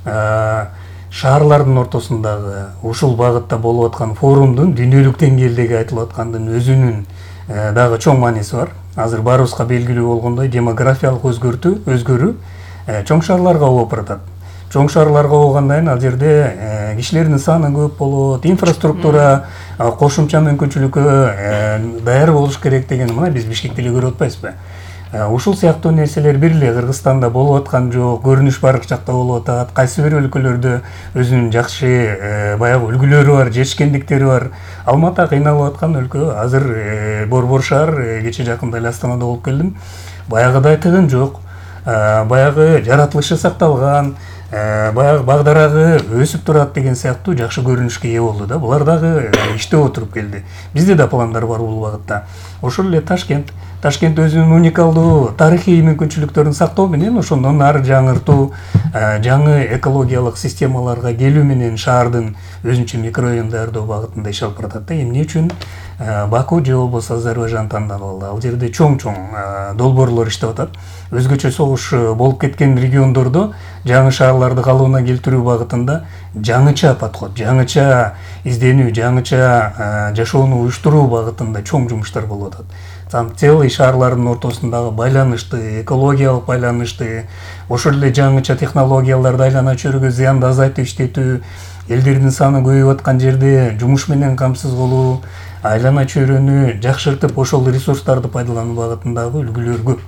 Speaker 8: шаарлардын ортосундагы ушул багытта болуп аткан форумдун дүйнөлүк деңгээлдеги айтылып аткандын өзүнүн дагы чоң мааниси бар. Азыр баарыбызга белгилүү болгондой демографиялык өзгөртүү, өзгөрүү чоң шаарларга болуп баратат. Чоң шаарларга болгондон ал жерде кишилердин саны көп болот, инфраструктура кошумча мүмкүнчүлүккө даяр болуш керек деген мына биз Бишкекте эле көрүп атпайбызбы? Ушул сыяктуу нерселер бир эле Кыргызстанда болуп аткан жок, көрүнүш бардык жакта болуп атат. Кайсы бир өлкөлөрдө өзүнүн жакшы баягы үлгүлөрү бар, жетишкендиктери бар. Алматы кыйналып аткан өлкө. Азыр Борбор шаар, кече жакында эле Астанада болуп келдим. Баягыдай тыгын жок. Баягы жаратылышы сакталган, баягы багдарагы өсүп турат деген сыяктуу жакшы көрүнүшкө ээ болду да. Булар дагы иштеп отуруп келди. Бизде да пландар бар бул багытта. Ошол эле Ташкент Ташкент өзүнүн уникалдуу тарыхый мүмкүнчүлүктөрүн сактоо менен ошондон ары жаңыртуу, жаңы экологиялык системаларга келүү менен шаардын өзүнчө микрорайон даярдоо багытында иш алып баратат да. Эмне үчүн Баку же болбосо Азербайжан тандалып алды? Ал жерде чоң-чоң долбоорлор иштеп атат. Өзгөчө согуш болуп кеткен региондордо жаңы шаарларды калыбына келтирүү багытында жаңыча подход, жаңыча изденүү, жаңыча жашоону уюштуруу багытында чоң жумуштар болуп атат. Целый шаарлардын ортосундагы байланышты, экологиялык байланышты, ошол эле жаңыча технологияларды айлана чөйрөгө зыянды азайтып иштетүү, элдердин саны көбөйүп аткан жерде жумуш менен камсыз болуу, айлана чөйрөнү жакшыртып ошол ресурстарды пайдалануу багытындагы үлгүлөр көп.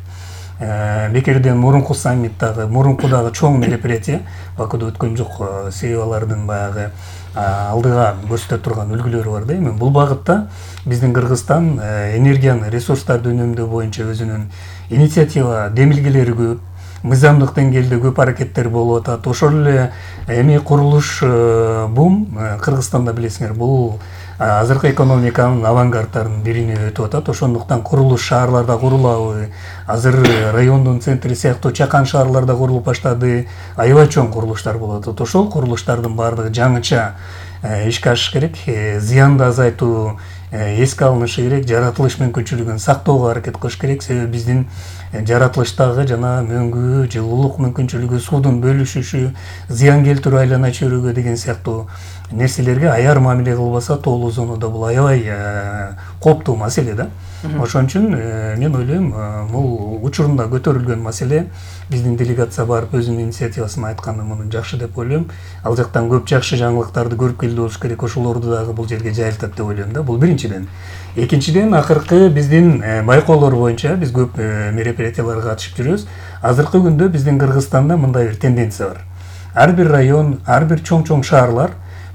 Speaker 8: Бекерден мурунку саммиттагы, мурунку дагы чоң мероприятие Бакуда өткөн жок, себеби алардын баягы алдыга көрсөтө турган үлгүлөрү бар да. Эми бул багытта биздин Кыргызстан энергияны, ресурстарды үнөмдөө боюнча өзүнүн инициатива, демилгелери көп, мыйзамдык деңгээлде көп аракеттер болуп атат. Ошол эле эми курулуш бум Кыргызстанда билесиңер, бул азыркы экономиканын авангардтарынын бирине өтүп атат. Ошондуктан курулуш шаарларда курулабы, азыр райондун центри сыяктуу чакан шаарларда курулуп баштады, аябай чоң курулуштар болуп атат. Ошол курулуштардын баардыгы жаңыча ишке ашыш керек, зыянды азайтуу эске алынышы керек, жаратылыш мүмкүнчүлүгүн сактоого аракет кылыш керек. Себеби биздин жаратылыштагы жана мөңгү, жылуулук мүмкүнчүлүгү, суудун бөлүшүшү, зыян келтирүү айлана чөйрөгө деген сыяктуу нерселерге аяр мамиле кылбаса, тоолуу зонада бул аябай кооптуу маселе да. Ошон үчүн мен ойлойм, бул учурунда көтөрүлгөн маселе, биздин делегация барып өзүнүн инициативасын айтканы муну жакшы деп ойлойм. Ал жактан көп жакшы жаңылыктарды көрүп келди болуш керек, ошолорду дагы бул жерге жайылтат деп ойлойм да. Бул биринчиден. Экинчиден, акыркы биздин байкоолор боюнча биз көп мероприятияларга катышып жүрөбүз. Азыркы күндө биздин Кыргызстанда мындай бир тенденция бар. Ар бир район, ар бир чоң-чоң шаарлар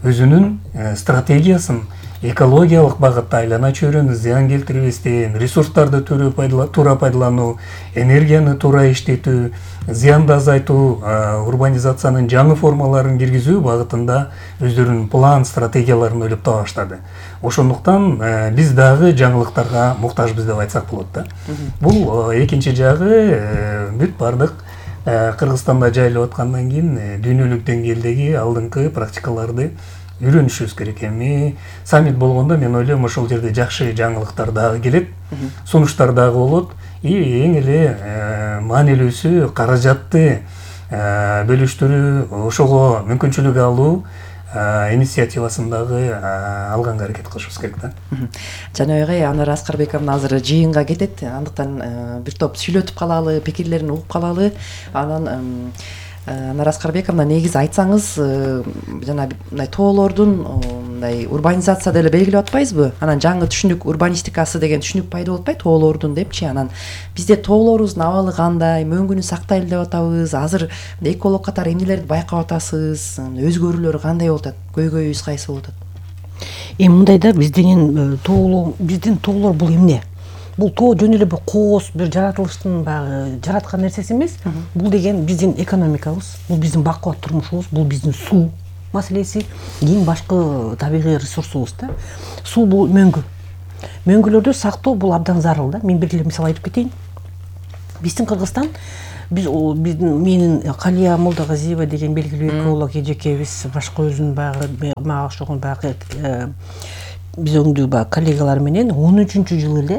Speaker 8: өзүнүн стратегиясын экологиялык багытта айлана чөйрөнү зыян келтирбестен, ресурстарды туура пайдалануу, энергияны туура иштетүү, зыянды азайтуу, урбанизациянын жаңы формаларын киргизүү багытында өздөрүнүн план стратегияларын ойлоп таба баштады. Ошондуктан биз дагы жаңылыктарга муктажбыз деп айтсак болот да. Бул экинчи жагы бүт бардык Кыргызстанда жайылып аткандан кийин дүйнөлүк деңгээлдеги алдыңкы практикаларды үйрөнүшүбүз керек. Эми саммит болгондо мен ойлойм ошол жерде жакшы жаңылыктар дагы келет, сунуштар дагы болот. И эң эле маанилүүсү каражатты бөлүштүрүү, ошого мүмкүнчүлүк алуу инициативасын дагы алганга аракет кылышыбыз керек да.
Speaker 9: Жанагы Анар Аскарбековна азыр жыйынга кетет, андыктан бир топ сүйлөтүп калалы, пикирлерин угуп калалы. Анан Анар Аскарбековна, негизи айтсаңыз, жана мындай тоолордун мындай урбанизацияда эле белгилеп атпайбызбы? Анан жаңы түшүнүк урбанистикасы деген түшүнүк пайда болуп атпайбы тоолордун депчи. Анан бизде тоолорубуздун абалы кандай, мөңгүнү сактайлы деп атабыз. Азыр эколог катары эмнелерди байкап атасыз? Өзгөрүүлөр кандай болуп атат? Көйгөйүбүз кайсы болуп атат?
Speaker 7: Эми мындай да, биз деген тоолор, биздин тоолор бул эмне? Бул тоо жөн эле бир кооз, бир жаратылыштын баягы жараткан нерсеси эмес. Бул деген биздин экономикабыз, бул биздин бакубат турмушубуз, бул биздин суу маселеси, кийин башкы табигый ресурсубуз да. Суу бул мөңгү. Мөңгүлөрдү сактоо бул абдан зарыл да. Мен бир эле мисал айтып кетейин. Биздин Кыргызстан, биз биздин менин Калия Молдогазиева деген белгилүү эколог эжекебиз, башка өзүнүн баягы мага окшогон баягы биз өңдүү баягы коллегалар менен он үчүнчү жылы эле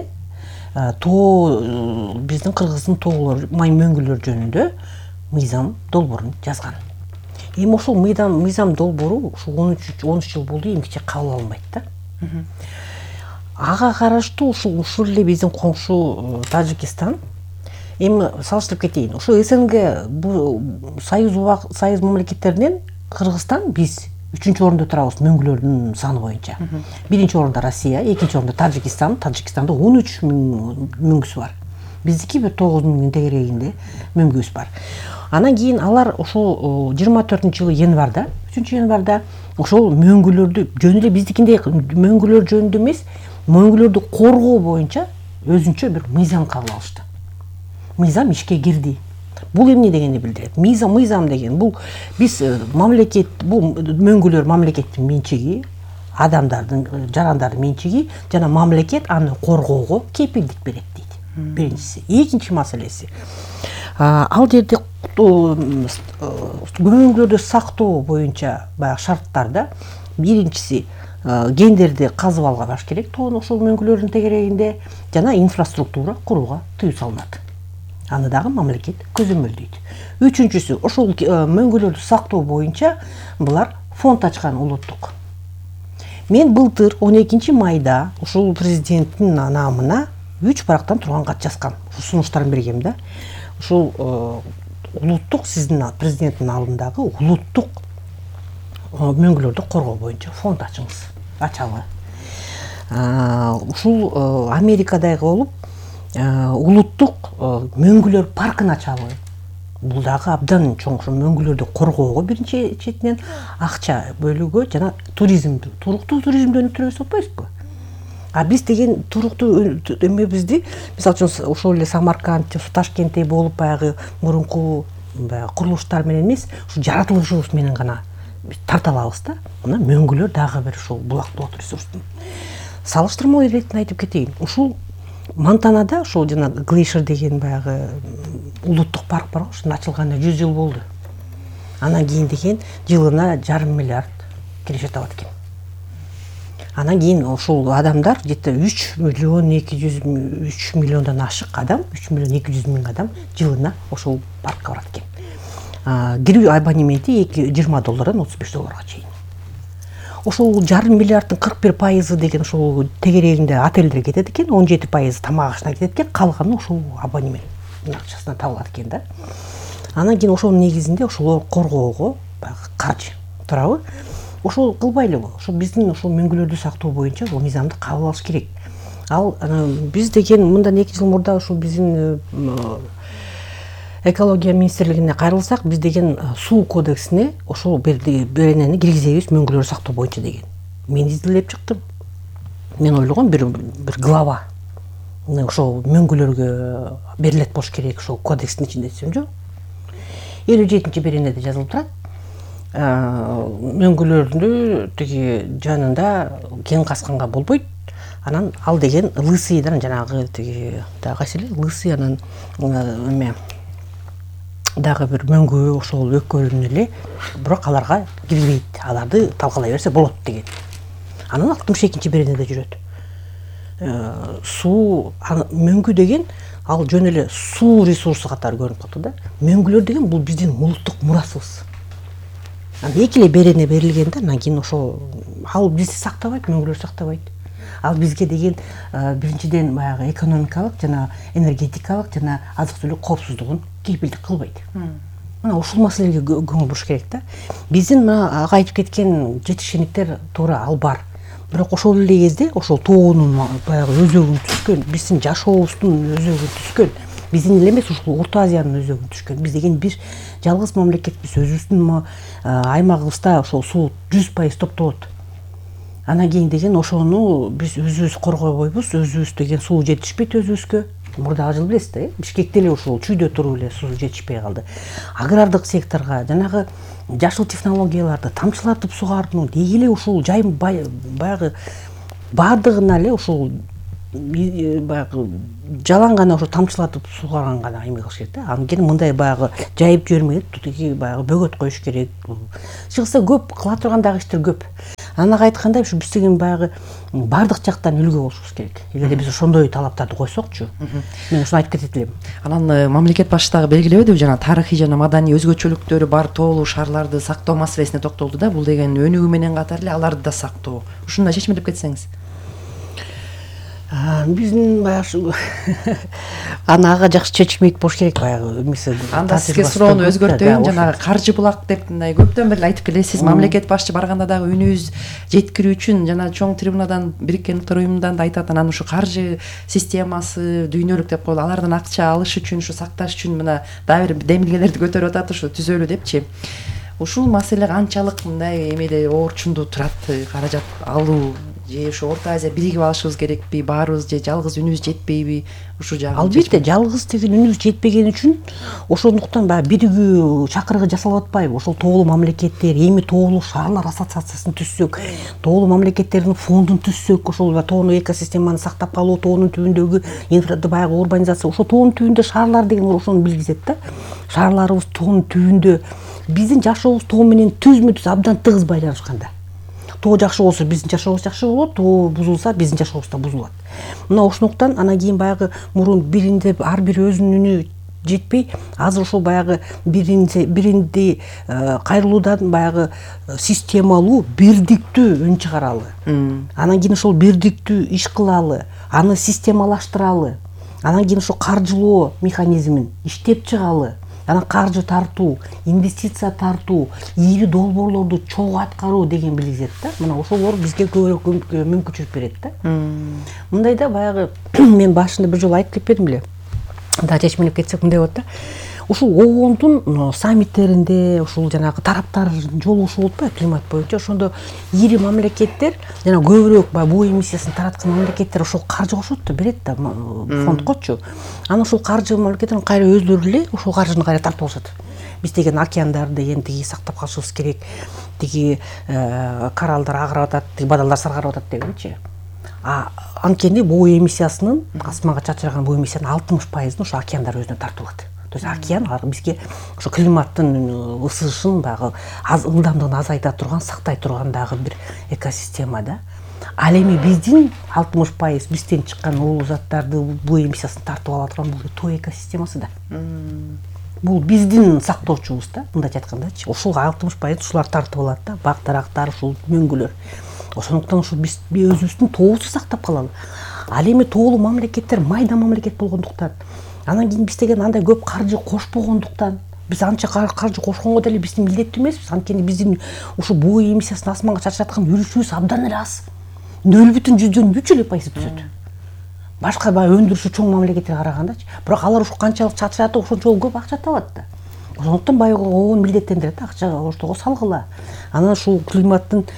Speaker 7: тоо биздин Кыргыздын тоолор, май мөңгүлөр жөнүндө мыйзам долбоорун жазган. Эми ошол мыйзам мыйзам долбоору ушул он үч жыл болду, эмгиче кабыл алынбайт да. Ага караштуу ушул ушул эле биздин коңшу Тажикстан. Эми салыштырып кетейин. Ошо СНГ бул союз союз мамлекеттеринен Кыргызстан биз үчүнчү орунда турабыз мөңгүлөрдүн саны боюнча. Биринчи орунда Россия, экинчи орунда Тажикстан. Тажикстанда он үч миң мөңгүсү бар. Биздики бир тогуз миңдин тегерегинде мөңгүбүз бар. Анан кийин алар ошол жыйырма төртүнчү жылы январда, үчүнчү январда ошол мөңгүлөрдү жөн эле биздикиндей мөңгүлөр жөнүндө эмес, мөңгүлөрдү коргоо боюнча өзүнчө бир мыйзам кабыл алышты. Мыйзам ишке кирди. Бул эмне дегенди билдирет? Мыйзам, мыйзам деген бул биз мамлекет, бул мөңгүлөр мамлекеттин менчиги, адамдардын, жарандардын менчиги, жана мамлекет аны коргоого кепилдик берет дейт. Биринчиси. Экинчи маселеси. Ал жерде мөңгүлөрдү сактоо боюнча баягы шарттарда биринчиси гендерди казып алган керек, тоон ошол мөңгүлөрдүн тегерегинде, жана инфраструктура курууга тыюу салынат. Аны дагы мамлекет көзөмөлдөйт. Үчүнчүсү, ошол мөңгүлөрдү сактоо боюнча булар фонд ачкан улуттук. Мен былтыр он экинчи майда ушул президенттин намына үч барактан турган кат жазгам. Ушул сунуштарын бергем да. Ушул улуттук сиздин президенттин алдындагы улуттук мөңгүлөрдү коргоо боюнча фонд ачыңыз. Ачалы. Ушул Америкадагы болуп улуттук мөңгүлөр паркын ачалы. Бул дагы абдан чоң мөңгүлөрдү коргоого биринчи четинен акча бөлүүгө жана туризм, туруктуу туризмди өнүктүрөбүз деп атпайбызбы? А биз деген туруктуу эмебизди, мисалы үчүн ошол эле Самарканд, Ташкентте болуп баягы мурунку баягы курулуштар менен эмес, ушу жаратылышыбыз менен гана тарта алабыз да. Мына мөңгүлөр дагы бир ушул булактуу ресурстун. Салыштырмалуу иретин айтып кетейин. Ушул Монтанада ошол жана Глейшер деген баягы улуттук парк бар, ошонун ачылганына жүз жыл болду. Анан кийин деген жылына жарым миллиард киреше табат экен. Анан кийин ошол адамдар где-то үч миллион эки жүз үч миллиондон ашык адам, үч миллион эки жүз миң адам жылына ошол паркка барат экен. Кирүү абонементи жыйырма доллардан отуз беш долларга чейин. Ошол жарым миллиарддын кырк бир пайызы деген ошол тегерегинде отелдер кетет экен, он жети пайызы тамак ашына кетет экен, калганы ошол абонементтин акчасына табылат экен да. Анан кийин ошонун негизинде ошол коргоого баягы каржы турабы. Ошол кылбайлыбы? Ошол биздин ошол мөңгүлөрдү сактоо боюнча ошол мыйзамды кабыл алыш керек. Ал биз деген мындан эки жыл мурда ошол биздин экология министрлигине кайрылсак, биз деген суу кодексине ошол беренени киргизебиз мөңгүлөрдү сактоо боюнча деген. Мен изилдеп чыктым. Мен ойлогом бир бир глава ошол мөңгүлөргө берилет болуш керек ошол кодекстин ичинде, десем жок. элүү жетинчи беренеде жазылып турат. Мөңгүлөрдү тиги жанында кен касканга болбойт. Анан ал деген лысыйдан жанагы тиги кайсы эле лысый анан эме дагы бир мөңгү ошол өкөрүн эле, бирок аларга кирбейт. Аларды талкалай берсе болот деген. Анан алтымыш экинчи беренеде жүрөт. Суу мөңгү деген ал жөн эле суу ресурсу катары көрүнүп калды да. Мөңгүлөр деген бул биздин улуттук мурасыбыз. Анан эки эле берене берилген да, анан кийин ошол ал бизди сактабайт, мөңгүлөр сактабайт. Ал бизге деген биринчиден баягы экономикалык жана энергетикалык жана азык-түлүк коопсуздугун кепилдик кылбайт. Мына ушул маселеге көңүл буруш керек да. Биздин мына ага айтып кеткен жетишкендиктер туура ал бар. Бирок ошол эле кезде ошол тоонун баягы өзөгүн түшкөн, биздин жашообуздун өзөгүн түшкөн, биздин эле эмес ушул Орто Азиянын өзөгүн түшкөн. Биз деген бир жалгыз мамлекетпиз, өзүбүздүн аймагыбызда ошол суу жүз пайыз топтолот. Анан кийин деген ошону биз өзүбүз коргобойбуз, өзүбүз деген суу жетишпейт өзүбүзгө. Мурдагы жыл билесиз да, Бишкекте эле ушул чүйдө туруп эле суу жетишпей калды. Агрардык секторго, жанагы жашыл технологияларды тамчылатып сугарууну, деги эле ушул жайым баягы баардыгына эле ушул баягы жалаң гана ошо тамчылатып сугарган гана эме кылыш керек да. Анан кийин мындай баягы жайып жибермей тиги баягы бөгөт коюш керек. Чыгса көп кыла турган дагы иштер көп. Анага айтканда ушу биз деген баягы бардык жактан үлгү болушубуз керек. Эгерде биз ошондой талаптарды койсокчу, мен ушуну айтып кетет элем.
Speaker 9: Анан мамлекет башчысы дагы белгилебеди, жана тарыхый жана маданий өзгөчөлүктөрү бар тоолуу шаарларды сактоо маселесине токтолду да. Бул деген өнүгүү менен катар эле аларды да сактоо. Ушундай чечмелеп кетсеңиз.
Speaker 7: Биздин баягы аны ага жакшы чечмейт болуш керек баягы эмеси.
Speaker 9: Анда сизге суроону өзгөртөйүн, жанагы каржы булак деп мындай көптөн бери айтып келесиз. Мамлекет башчы барганда дагы үнүбүз жеткирүү үчүн жана чоң трибунадан Бириккен Улуттар уюмундан да айтат, анан ушу каржы системасы дүйнөлүк деп койлу, алардан акча алыш үчүн, ушу сакташ үчүн мына дагы бир демилгелерди көтөрүп атат, ушу түзөлү депчи. Ушул маселе канчалык мындай эмеде оорчундуу турат, каражат алуу же ушу Орто Азия биригип алышыбыз керекпи, баарыбыз же жалгыз үнүбүз жетпейби? Ушу жагы
Speaker 7: албетте жалгыз деген үнүбүз жетпеген үчүн ошондуктан баягы биригүү чакырыгы жасалып атпайбы? Ошол тоолуу мамлекеттер, эми тоолуу шаарлар ассоциациясын түзсөк, тоолуу мамлекеттердин фондун түзсөк, ошол тоонун экосистеманы сактап калуу, тоонун түбүндөгү инфра баягы урбанизация, ошол тоонун түбүндө шаарлар деген ошону билгизет да. Шаарларыбыз тоонун түбүндө, биздин жашообуз тоо менен түзмө түз абдан тыгыз байланышканда. Тоо жакшы болсо биздин жашообуз жакшы болот, тоо бузулса биздин жашообуз да бузулат. Мына ошондуктан анан кийин баягы мурун биринде ар бир өзүнүн үнү жетпей, азыр ошол баягы биринде биринди кайрылуудан баягы системалуу, бирдиктүү үн чыгаралы. Анан кийин ошол бирдиктүү иш кылалы, аны системалаштыралы. Анан кийин ошо каржылоо механизмин иштеп чыгалы. Анан каржы тартуу, инвестиция тартуу, ийри долбоорлорду чогуу аткаруу деген билгизет да. Мына ошолор бизге көбүрөөк мүмкүнчүлүк берет да. Мындайда баягы мен башында бир жолу айтып кетпедим беле. Да чечмелеп кетсек мындай болот да. Ушул оондун саммиттеринде, ушул жанагы тараптар жолугушуу болуп атпайбы климат боюнча, ошондо ири мамлекеттер, жана көбүрөөк баягы буу эмиссиясын тараткан мамлекеттер ошол каржы кошот да, берет да фондкочу. Анан ушул каржы мамлекеттер кайра өздөрү эле ошол каржыны кайра тартып алышат. Биз деген океандар деген тиги сактап калышыбыз керек, тиги кораллдар агырап атат, тиги бадалдар саргарып атат дегенчи. А анткени буу эмиссиясынын, асманга чачыраган буу эмиссиянын алтымыш пайызын ошо океандар өзүнө тартып алат. То есть океан бизге ошо климаттын ысышын баягы ылдамдыгын азайта турган, сактай турган дагы бир экосистема да. Ал эми биздин алтымыш пайыз бизден чыккан уулуу заттарды бул эмиссиясын тартып ала турган бул тоо экосистемасы да. Бул биздин сактоочубуз да, мындайча айткандачы. Ушул алтымыш пайыз ушулар тартып алат да, бак дарактар, ушул мөңгүлөр. Ошондуктан ушул биз өзүбүздүн тообузду сактап калалы. Ал эми тоолуу мамлекеттер майда мамлекет болгондуктан, анан кийин биз деген андай көп каржы кошпогондуктан, биз анча каржы кошконго деле биздин милдеттүү эмеспиз. Анткени биздин ушу буу эмиссиясын асманга чачыраткан үлүшүбүз абдан эле аз. нөл бүтүн жүздөн үч эле пайызы түзөт. Башка баягы өндүрүшү чоң мамлекеттерге карагандачы. Бирок алар ушу канчалык чачырат, ошончолук көп акча табат да. Ошондуктан баягы оон милдеттендирет акча ортого салгыла. Анан ушул климаттын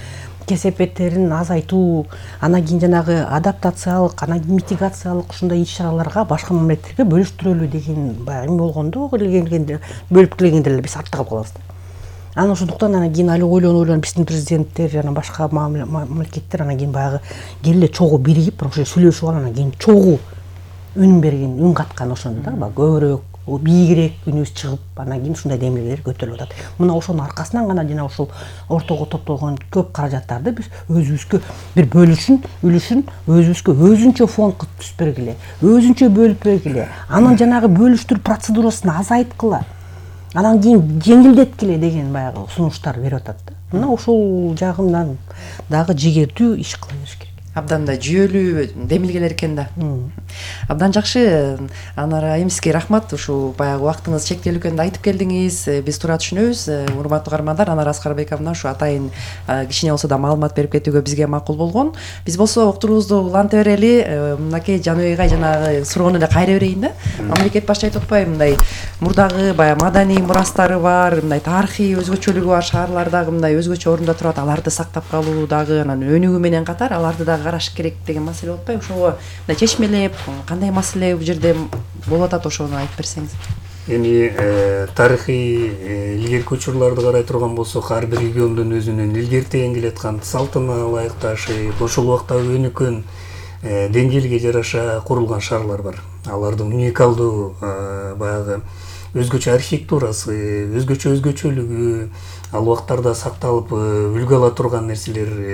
Speaker 7: кесепеттерин азайтуу, анан кийин жанагы адаптациялык, анан кийин митигациялык ушундай иш чараларга башка мамлекеттерге бөлүштүрөлү деген баягы эме болгондо бөлүп келгенде эле биз артта калып калабыз да. Анан ошондуктан анан кийин али ойлонуп ойлонуп биздин президенттер жана башка мамлекеттер анан кийин баягы келе чогуу биригип ошо сүйлөшүп алып анан кийин чогуу үнүн берген, үн каткан ошондо да, баягы көбүрөөк бийигирээк үнүбүз чыгып анан кийин ушундай демилгелер көтөрүлүп атат. Мына ошонун аркасынан гана жана ушул ортого топтолгон көп каражаттарды биз өзүбүзгө бир бөлүшүн, үлүшүн өзүбүзгө өзүнчө фонд кылып түзүп бергиле, өзүнчө бөлүп бергиле, анан жанагы бөлүштүрүү процедурасын азайткыла, анан кийин жеңилдеткиле деген баягы сунуштар берип атат да. Мына ушул жагынан дагы жигердүү иш кыла бериш керек.
Speaker 9: Абдан да жүйөлүү демилгелер экен да. Абдан жакшы. Анара Эмиске рахмат. Ушу баягы убактыңыз чектелүү экенин айтып келдиңиз. Биз туура түшүнөбүз. Урматтуу каармандар, Анара Аскарбековна ушу атайын кичине болсо да маалымат берип кетүүгө бизге макул болгон. Биз болсо уктуруубузду уланта берели. Мынакей Жаныбекай жанагы суроону эле кайра берейин да. Мамлекет башчы айтып атпайбы, мындай мурдагы баягы маданий мурастары бар, мындай тарыхый өзгөчөлүгү бар шаарлардагы мындай өзгөчө орунда турат, аларды сактап калуу дагы анан өнүгүү менен катар аларды дагы караш керек деген маселе болуп атпайбы? Ошого мындай чечмелеп, кандай маселе бул жерде болуп атат, ошону айтып берсеңиз.
Speaker 8: Эми тарыхый илгерки учурларды карай турган болсок, ар бир региондун өзүнүн илгертен келаткан салтына ылайыкташып, ошол убакта өнүккөн деңгээлге жараша курулган шаарлар бар. Алардын уникалдуу баягы өзгөчө архитектурасы, өзгөчө өзгөчөлүгү, ал убактарда сакталып үлгү ала турган нерселер